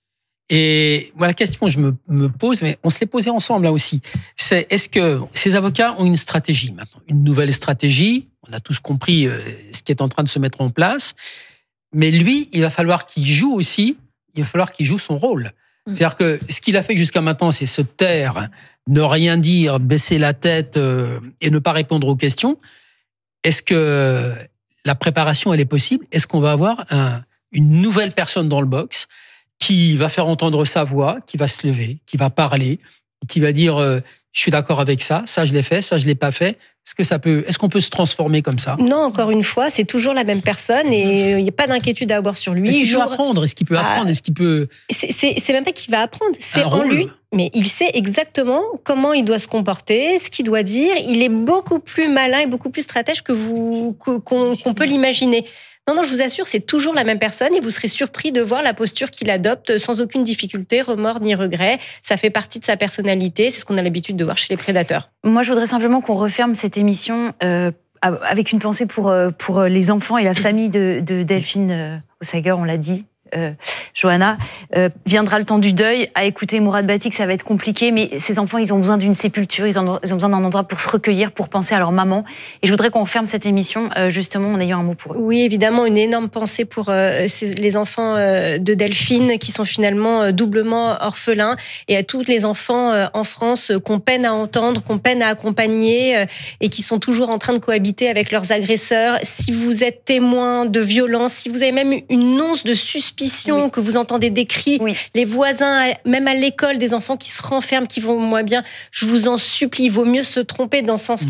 Et moi, la question que je me, me pose, mais on se l'est posé ensemble là aussi, c'est est-ce que ces avocats ont une stratégie maintenant, une nouvelle stratégie? On a tous compris euh, ce qui est en train de se mettre en place, mais lui, il va falloir qu'il joue aussi, il va falloir qu'il joue son rôle. Mmh. C'est-à-dire que ce qu'il a fait jusqu'à maintenant, c'est se taire, ne rien dire, baisser la tête euh, et ne pas répondre aux questions. Est-ce que la préparation, elle est possible? Est-ce qu'on va avoir un, une nouvelle personne dans le box qui va faire entendre sa voix, qui va se lever, qui va parler, qui va dire euh, je suis d'accord avec ça, ça je l'ai fait, ça je l'ai pas fait. Est-ce que ça peut, est-ce qu'on peut se transformer comme ça? Non, encore une fois, c'est toujours la même personne et il n'y a pas d'inquiétude à avoir sur lui. Est-ce qu'il peut apprendre? Est-ce qu'il peut apprendre? Est-ce qu'il peut C'est, c'est, c'est même pas qu'il va apprendre, c'est en lui. Mais il sait exactement comment il doit se comporter, ce qu'il doit dire. Il est beaucoup plus malin et beaucoup plus stratège que vous que, qu'on, qu'on peut l'imaginer. Non, non, je vous assure, c'est toujours la même personne et vous serez surpris de voir la posture qu'il adopte sans aucune difficulté, remords ni regret. Ça fait partie de sa personnalité, c'est ce qu'on a l'habitude de voir chez les prédateurs. Moi, je voudrais simplement qu'on referme cette émission euh, avec une pensée pour, pour les enfants et la famille de, de Delphine Ossager, on l'a dit. Euh, Johanna, euh, viendra le temps du deuil. À écouter Mourad Batik, ça va être compliqué, mais ces enfants, ils ont besoin d'une sépulture, ils ont, ils ont besoin d'un endroit pour se recueillir, pour penser à leur maman. Et je voudrais qu'on referme cette émission, euh, justement, en ayant un mot pour eux. Oui, évidemment, une énorme pensée pour euh, ces, les enfants euh, de Delphine, qui sont finalement euh, doublement orphelins, et à tous les enfants euh, en France euh, qu'on peine à entendre, qu'on peine à accompagner, euh, et qui sont toujours en train de cohabiter avec leurs agresseurs. Si vous êtes témoin de violence, si vous avez même une once de suspicion, Oui. que vous entendez des cris, oui. les voisins, même à l'école, des enfants qui se renferment, qui vont moins bien, je vous en supplie, il vaut mieux se tromper dans ce sens-là.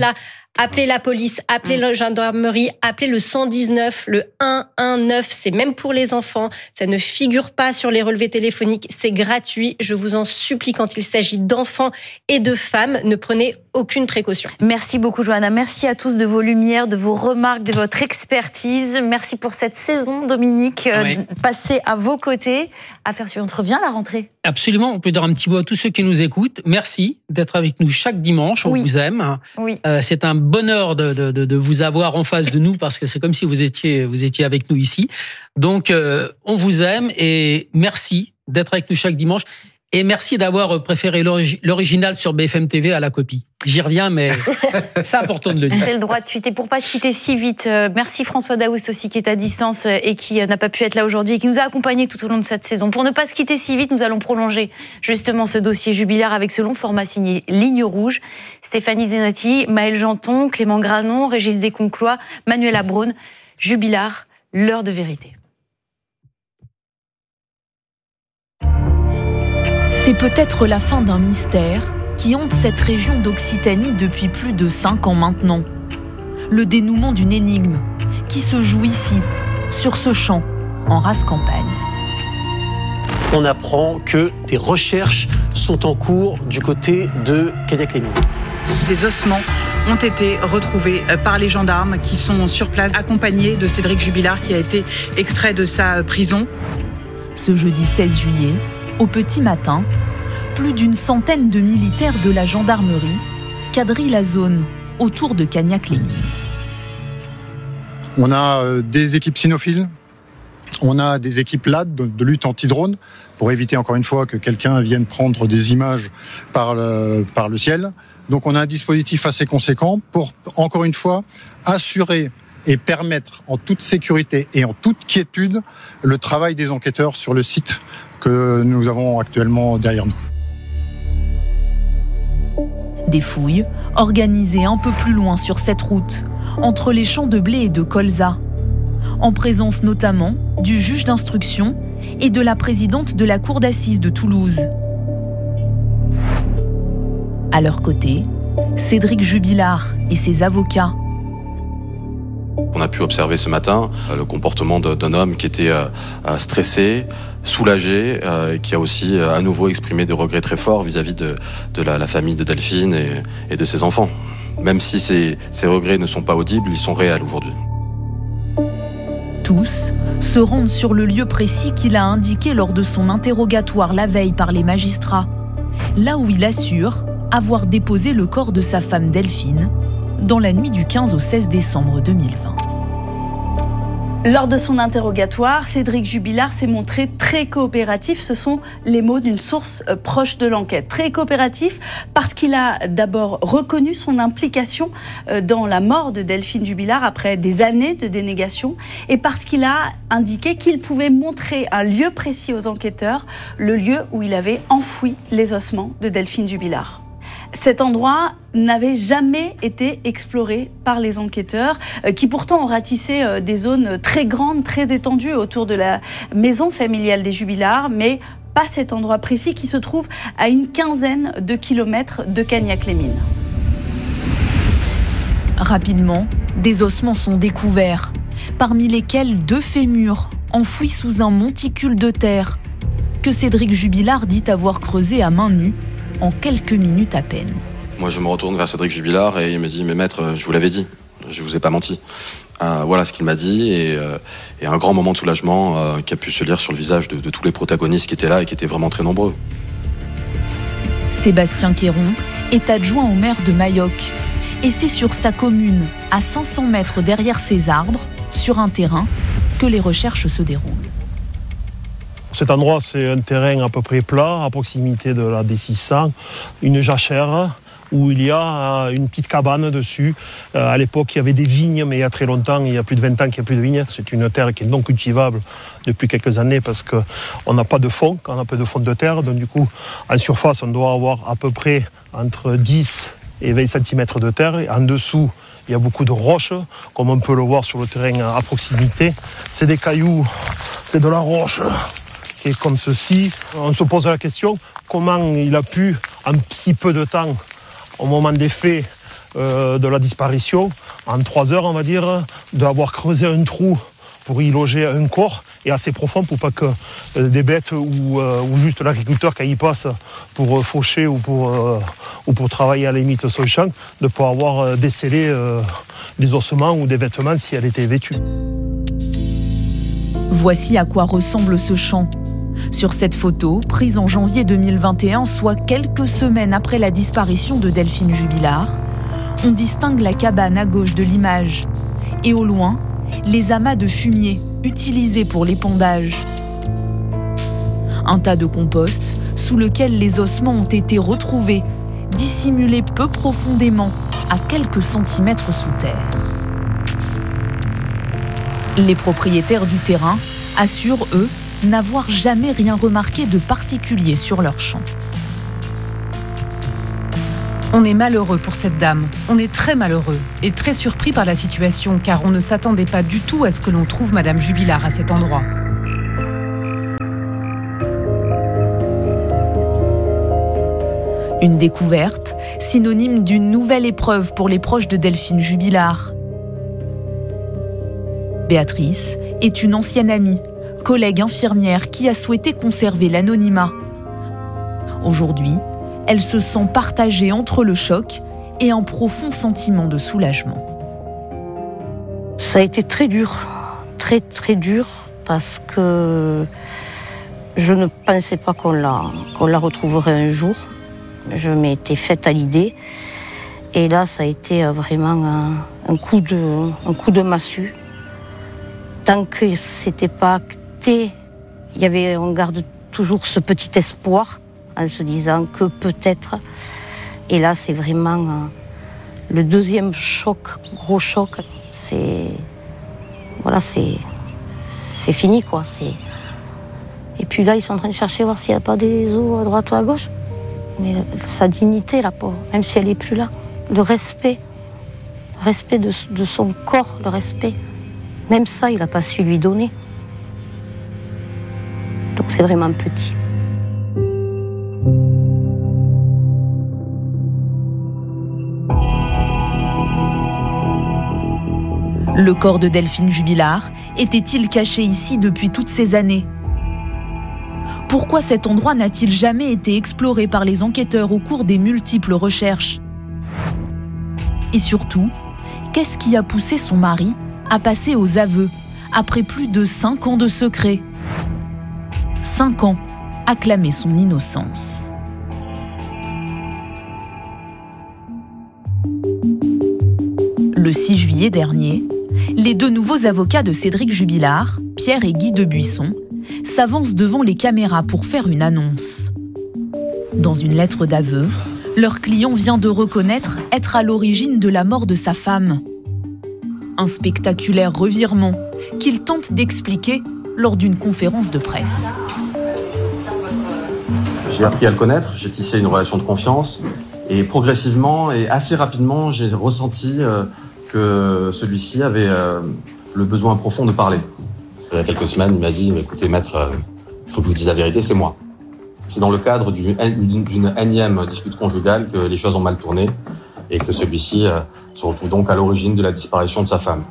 Appelez la police, appelez mmh. la gendarmerie, appelez le cent dix-neuf, le un un neuf, c'est même pour les enfants. Ça ne figure pas sur les relevés téléphoniques, c'est gratuit. Je vous en supplie, quand il s'agit d'enfants et de femmes, ne prenez aucune précaution. Merci beaucoup, Johanna. Merci à tous de vos lumières, de vos remarques, de votre expertise. Merci pour cette saison, Dominique, oui. euh, passée à vos côtés. Affaire suivante, revient à la rentrée. Absolument. On peut dire un petit mot à tous ceux qui nous écoutent. Merci d'être avec nous chaque dimanche. On oui. vous aime. Oui. Euh, c'est un bonheur de, de, de vous avoir en face de nous parce que c'est comme si vous étiez, vous étiez avec nous ici. Donc, euh, on vous aime et merci d'être avec nous chaque dimanche. Et merci d'avoir préféré l'original sur B F M T V à la copie. J'y reviens, mais c'est important de le dire. J'ai le droit de suite. Et pour pas se quitter si vite, merci François Daoust aussi qui est à distance et qui n'a pas pu être là aujourd'hui et qui nous a accompagnés tout au long de cette saison. Pour ne pas se quitter si vite, nous allons prolonger justement ce dossier jubilaire avec ce long format signé Ligne Rouge. Stéphanie Zenati, Maël Janton, Clément Granon, Régis Desconclois, Manuela Braun. Jubilard, l'heure de vérité. C'est peut-être la fin d'un mystère qui hante cette région d'Occitanie depuis plus de cinq ans maintenant. Le dénouement d'une énigme qui se joue ici, sur ce champ, en rase campagne. On apprend que des recherches sont en cours du côté de Cagnac-les-Mines. Des ossements ont été retrouvés par les gendarmes qui sont sur place, accompagnés de Cédric Jubilard qui a été extrait de sa prison. Ce jeudi seize juillet, au petit matin, plus d'une centaine de militaires de la gendarmerie quadrillent la zone autour de Cagnac-les-Mines. On a des équipes cynophiles, on a des équipes L A D de lutte anti-drone pour éviter encore une fois que quelqu'un vienne prendre des images par le, par le ciel. Donc on a un dispositif assez conséquent pour, encore une fois, assurer et permettre en toute sécurité et en toute quiétude le travail des enquêteurs sur le site que nous avons actuellement derrière nous. Des fouilles organisées un peu plus loin sur cette route, entre les champs de blé et de colza, en présence notamment du juge d'instruction et de la présidente de la cour d'assises de Toulouse. À leur côté, Cédric Jubilard et ses avocats. On a pu observer ce matin le comportement d'un homme qui était stressé, soulagé, qui a aussi à nouveau exprimé des regrets très forts vis-à-vis de, de la, la famille de Delphine et, et de ses enfants. Même si ces, ces regrets ne sont pas audibles, ils sont réels aujourd'hui. Tous se rendent sur le lieu précis qu'il a indiqué lors de son interrogatoire la veille par les magistrats, là où il assure avoir déposé le corps de sa femme Delphine dans la nuit du quinze au seize décembre deux mille vingt. Lors de son interrogatoire, Cédric Jubilard s'est montré très coopératif. Ce sont les mots d'une source proche de l'enquête. Très coopératif parce qu'il a d'abord reconnu son implication dans la mort de Delphine Jubilard après des années de dénégation et parce qu'il a indiqué qu'il pouvait montrer un lieu précis aux enquêteurs, le lieu où il avait enfoui les ossements de Delphine Jubilard. Cet endroit n'avait jamais été exploré par les enquêteurs, qui pourtant ont ratissé des zones très grandes, très étendues autour de la maison familiale des Jubilard, mais pas cet endroit précis qui se trouve à une quinzaine de kilomètres de Cagnac-les-Mines. Rapidement, des ossements sont découverts, parmi lesquels deux fémurs enfouis sous un monticule de terre, que Cédric Jubilard dit avoir creusé à main nue en quelques minutes à peine. Moi, je me retourne vers Cédric Jubilard et il me dit « Mais maître, je vous l'avais dit, je vous ai pas menti. Euh, » Voilà ce qu'il m'a dit et, euh, et un grand moment de soulagement euh, qui a pu se lire sur le visage de, de tous les protagonistes qui étaient là et qui étaient vraiment très nombreux. Sébastien Quéron est adjoint au maire de Mayoc et c'est sur sa commune, à cinq cents mètres derrière ses arbres, sur un terrain, que les recherches se déroulent. Cet endroit, c'est un terrain à peu près plat, à proximité de la D six cents, une jachère où il y a une petite cabane dessus. À l'époque, il y avait des vignes, mais il y a très longtemps, il y a plus de vingt ans qu'il n'y a plus de vignes. C'est une terre qui est non cultivable depuis quelques années parce qu'on n'a pas de fond, on n'a pas de fond de terre. Donc du coup, en surface, on doit avoir à peu près entre dix et vingt centimètres de terre. Et en dessous, il y a beaucoup de roches, comme on peut le voir sur le terrain à proximité. C'est des cailloux, c'est de la roche. Qui est comme ceci. On se pose la question, comment il a pu, en si peu de temps, au moment des faits, euh, de la disparition, en trois heures, on va dire, d'avoir creusé un trou pour y loger un corps, et assez profond pour pas que euh, des bêtes ou, euh, ou juste l'agriculteur, quand il passe pour euh, faucher ou pour, euh, ou pour travailler à la limite sur le champ, de pouvoir avoir euh, décelé euh, des ossements ou des vêtements si elle était vêtue. Voici à quoi ressemble ce champ. Sur cette photo, prise en janvier deux mille vingt et un, soit quelques semaines après la disparition de Delphine Jubilard, on distingue la cabane à gauche de l'image. Et au loin, les amas de fumier utilisés pour l'épandage. Un tas de compost sous lequel les ossements ont été retrouvés, dissimulés peu profondément, à quelques centimètres sous terre. Les propriétaires du terrain assurent, eux, n'avoir jamais rien remarqué de particulier sur leur champ. On est malheureux pour cette dame, on est très malheureux et très surpris par la situation car on ne s'attendait pas du tout à ce que l'on trouve Madame Jubilard à cet endroit. Une découverte, synonyme d'une nouvelle épreuve pour les proches de Delphine Jubilard. Béatrice est une ancienne amie, collègue infirmière qui a souhaité conserver l'anonymat. Aujourd'hui, elle se sent partagée entre le choc et un profond sentiment de soulagement. Ça a été très dur, très très dur, parce que je ne pensais pas qu'on la, qu'on la retrouverait un jour. Je m'étais faite à l'idée. Et là, ça a été vraiment un, un, coup, de, un coup de massue. Tant que c'était pas acté, il y avait, on garde toujours ce petit espoir en se disant que peut-être. Et là, c'est vraiment euh, le deuxième choc, gros choc. C'est voilà, c'est c'est fini quoi. C'est et puis là, ils sont en train de chercher voir s'il n'y a pas des os à droite ou à gauche. Mais sa dignité, la pauvre, même si elle est plus là, le respect, le respect de, de son corps, le respect. Même ça, il n'a pas su lui donner. Donc c'est vraiment petit. Le corps de Delphine Jubilard était-il caché ici depuis toutes ces années ? Pourquoi cet endroit n'a-t-il jamais été exploré par les enquêteurs au cours des multiples recherches ? Et surtout, qu'est-ce qui a poussé son mari à passer aux aveux après plus de cinq ans de secret ? Cinq ans à clamer son innocence. Le six juillet dernier, les deux nouveaux avocats de Cédric Jubilard, Pierre et Guy Debuisson, s'avancent devant les caméras pour faire une annonce. Dans une lettre d'aveu, leur client vient de reconnaître être à l'origine de la mort de sa femme. Un spectaculaire revirement qu'il tente d'expliquer lors d'une conférence de presse. J'ai appris à le connaître, j'ai tissé une relation de confiance et progressivement et assez rapidement, j'ai ressenti que celui-ci avait le besoin profond de parler. Il y a quelques semaines, il m'a dit « Écoutez, maître, il faut que je vous dise la vérité, c'est moi ». C'est dans le cadre d'une énième dispute conjugale que les choses ont mal tourné et que celui-ci se retrouve donc à l'origine de la disparition de sa femme.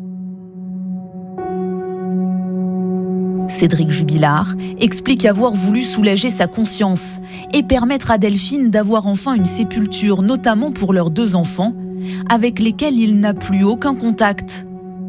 Cédric Jubilard explique avoir voulu soulager sa conscience et permettre à Delphine d'avoir enfin une sépulture, notamment pour leurs deux enfants, avec lesquels il n'a plus aucun contact.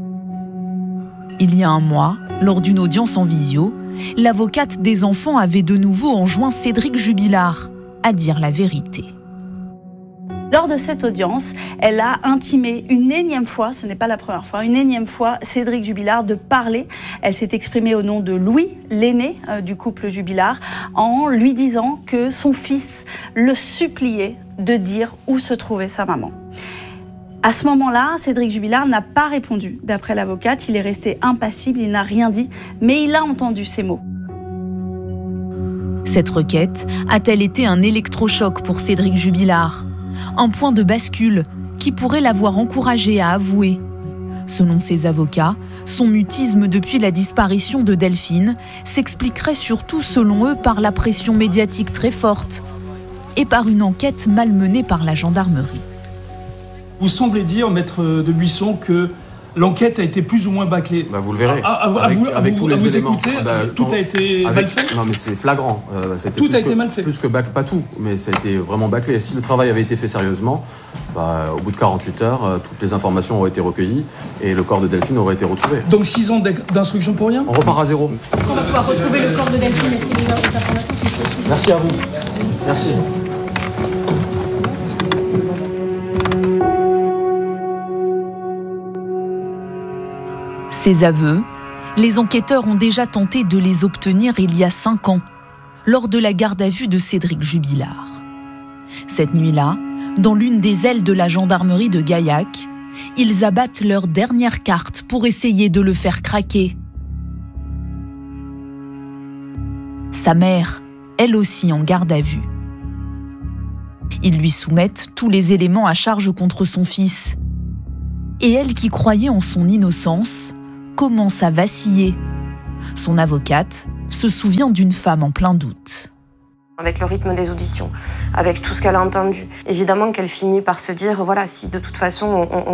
Il y a un mois, lors d'une audience en visio, l'avocate des enfants avait de nouveau enjoint Cédric Jubilard à dire la vérité. Lors de cette audience, elle a intimé une énième fois, ce n'est pas la première fois, une énième fois, Cédric Jubilard de parler. Elle s'est exprimée au nom de Louis, l'aîné euh, du couple Jubilard, en lui disant que son fils le suppliait de dire où se trouvait sa maman. À ce moment-là, Cédric Jubilard n'a pas répondu. D'après l'avocate, il est resté impassible, il n'a rien dit, mais il a entendu ces mots. Cette requête a-t-elle été un électrochoc pour Cédric Jubilard ? Un point de bascule qui pourrait l'avoir encouragé à avouer. Selon ses avocats, son mutisme depuis la disparition de Delphine s'expliquerait surtout, selon eux, par la pression médiatique très forte et par une enquête malmenée par la gendarmerie. Vous semblez dire, maître de Buisson, que l'enquête a été plus ou moins bâclée. Bah vous le verrez. À, à, à avec, vous, avec à tous vous, les à vous éléments. Écouter, bah, tout quand, a été avec, mal fait. Non mais c'est flagrant. Euh, ça a été tout plus a été que, mal fait. Plus que bâclé, pas tout, mais ça a été vraiment bâclé. Si le travail avait été fait sérieusement, bah, au bout de quarante-huit heures, euh, toutes les informations auraient été recueillies et le corps de Delphine aurait été retrouvé. Donc six ans d'instruction pour rien ? On repart à zéro. Est-ce qu'on va pouvoir retrouver le corps de Delphine ? Est-ce qu'il y a des informations qui sont... Merci à vous. Merci. Ces aveux, les enquêteurs ont déjà tenté de les obtenir il y a cinq ans, lors de la garde à vue de Cédric Jubilard. Cette nuit-là, dans l'une des ailes de la gendarmerie de Gaillac, ils abattent leur dernière carte pour essayer de le faire craquer. Sa mère, elle aussi en garde à vue. Ils lui soumettent tous les éléments à charge contre son fils. Et elle, qui croyait en son innocence, commence à vaciller. Son avocate se souvient d'une femme en plein doute. Avec le rythme des auditions, avec tout ce qu'elle a entendu, évidemment qu'elle finit par se dire, voilà, si de toute façon on, on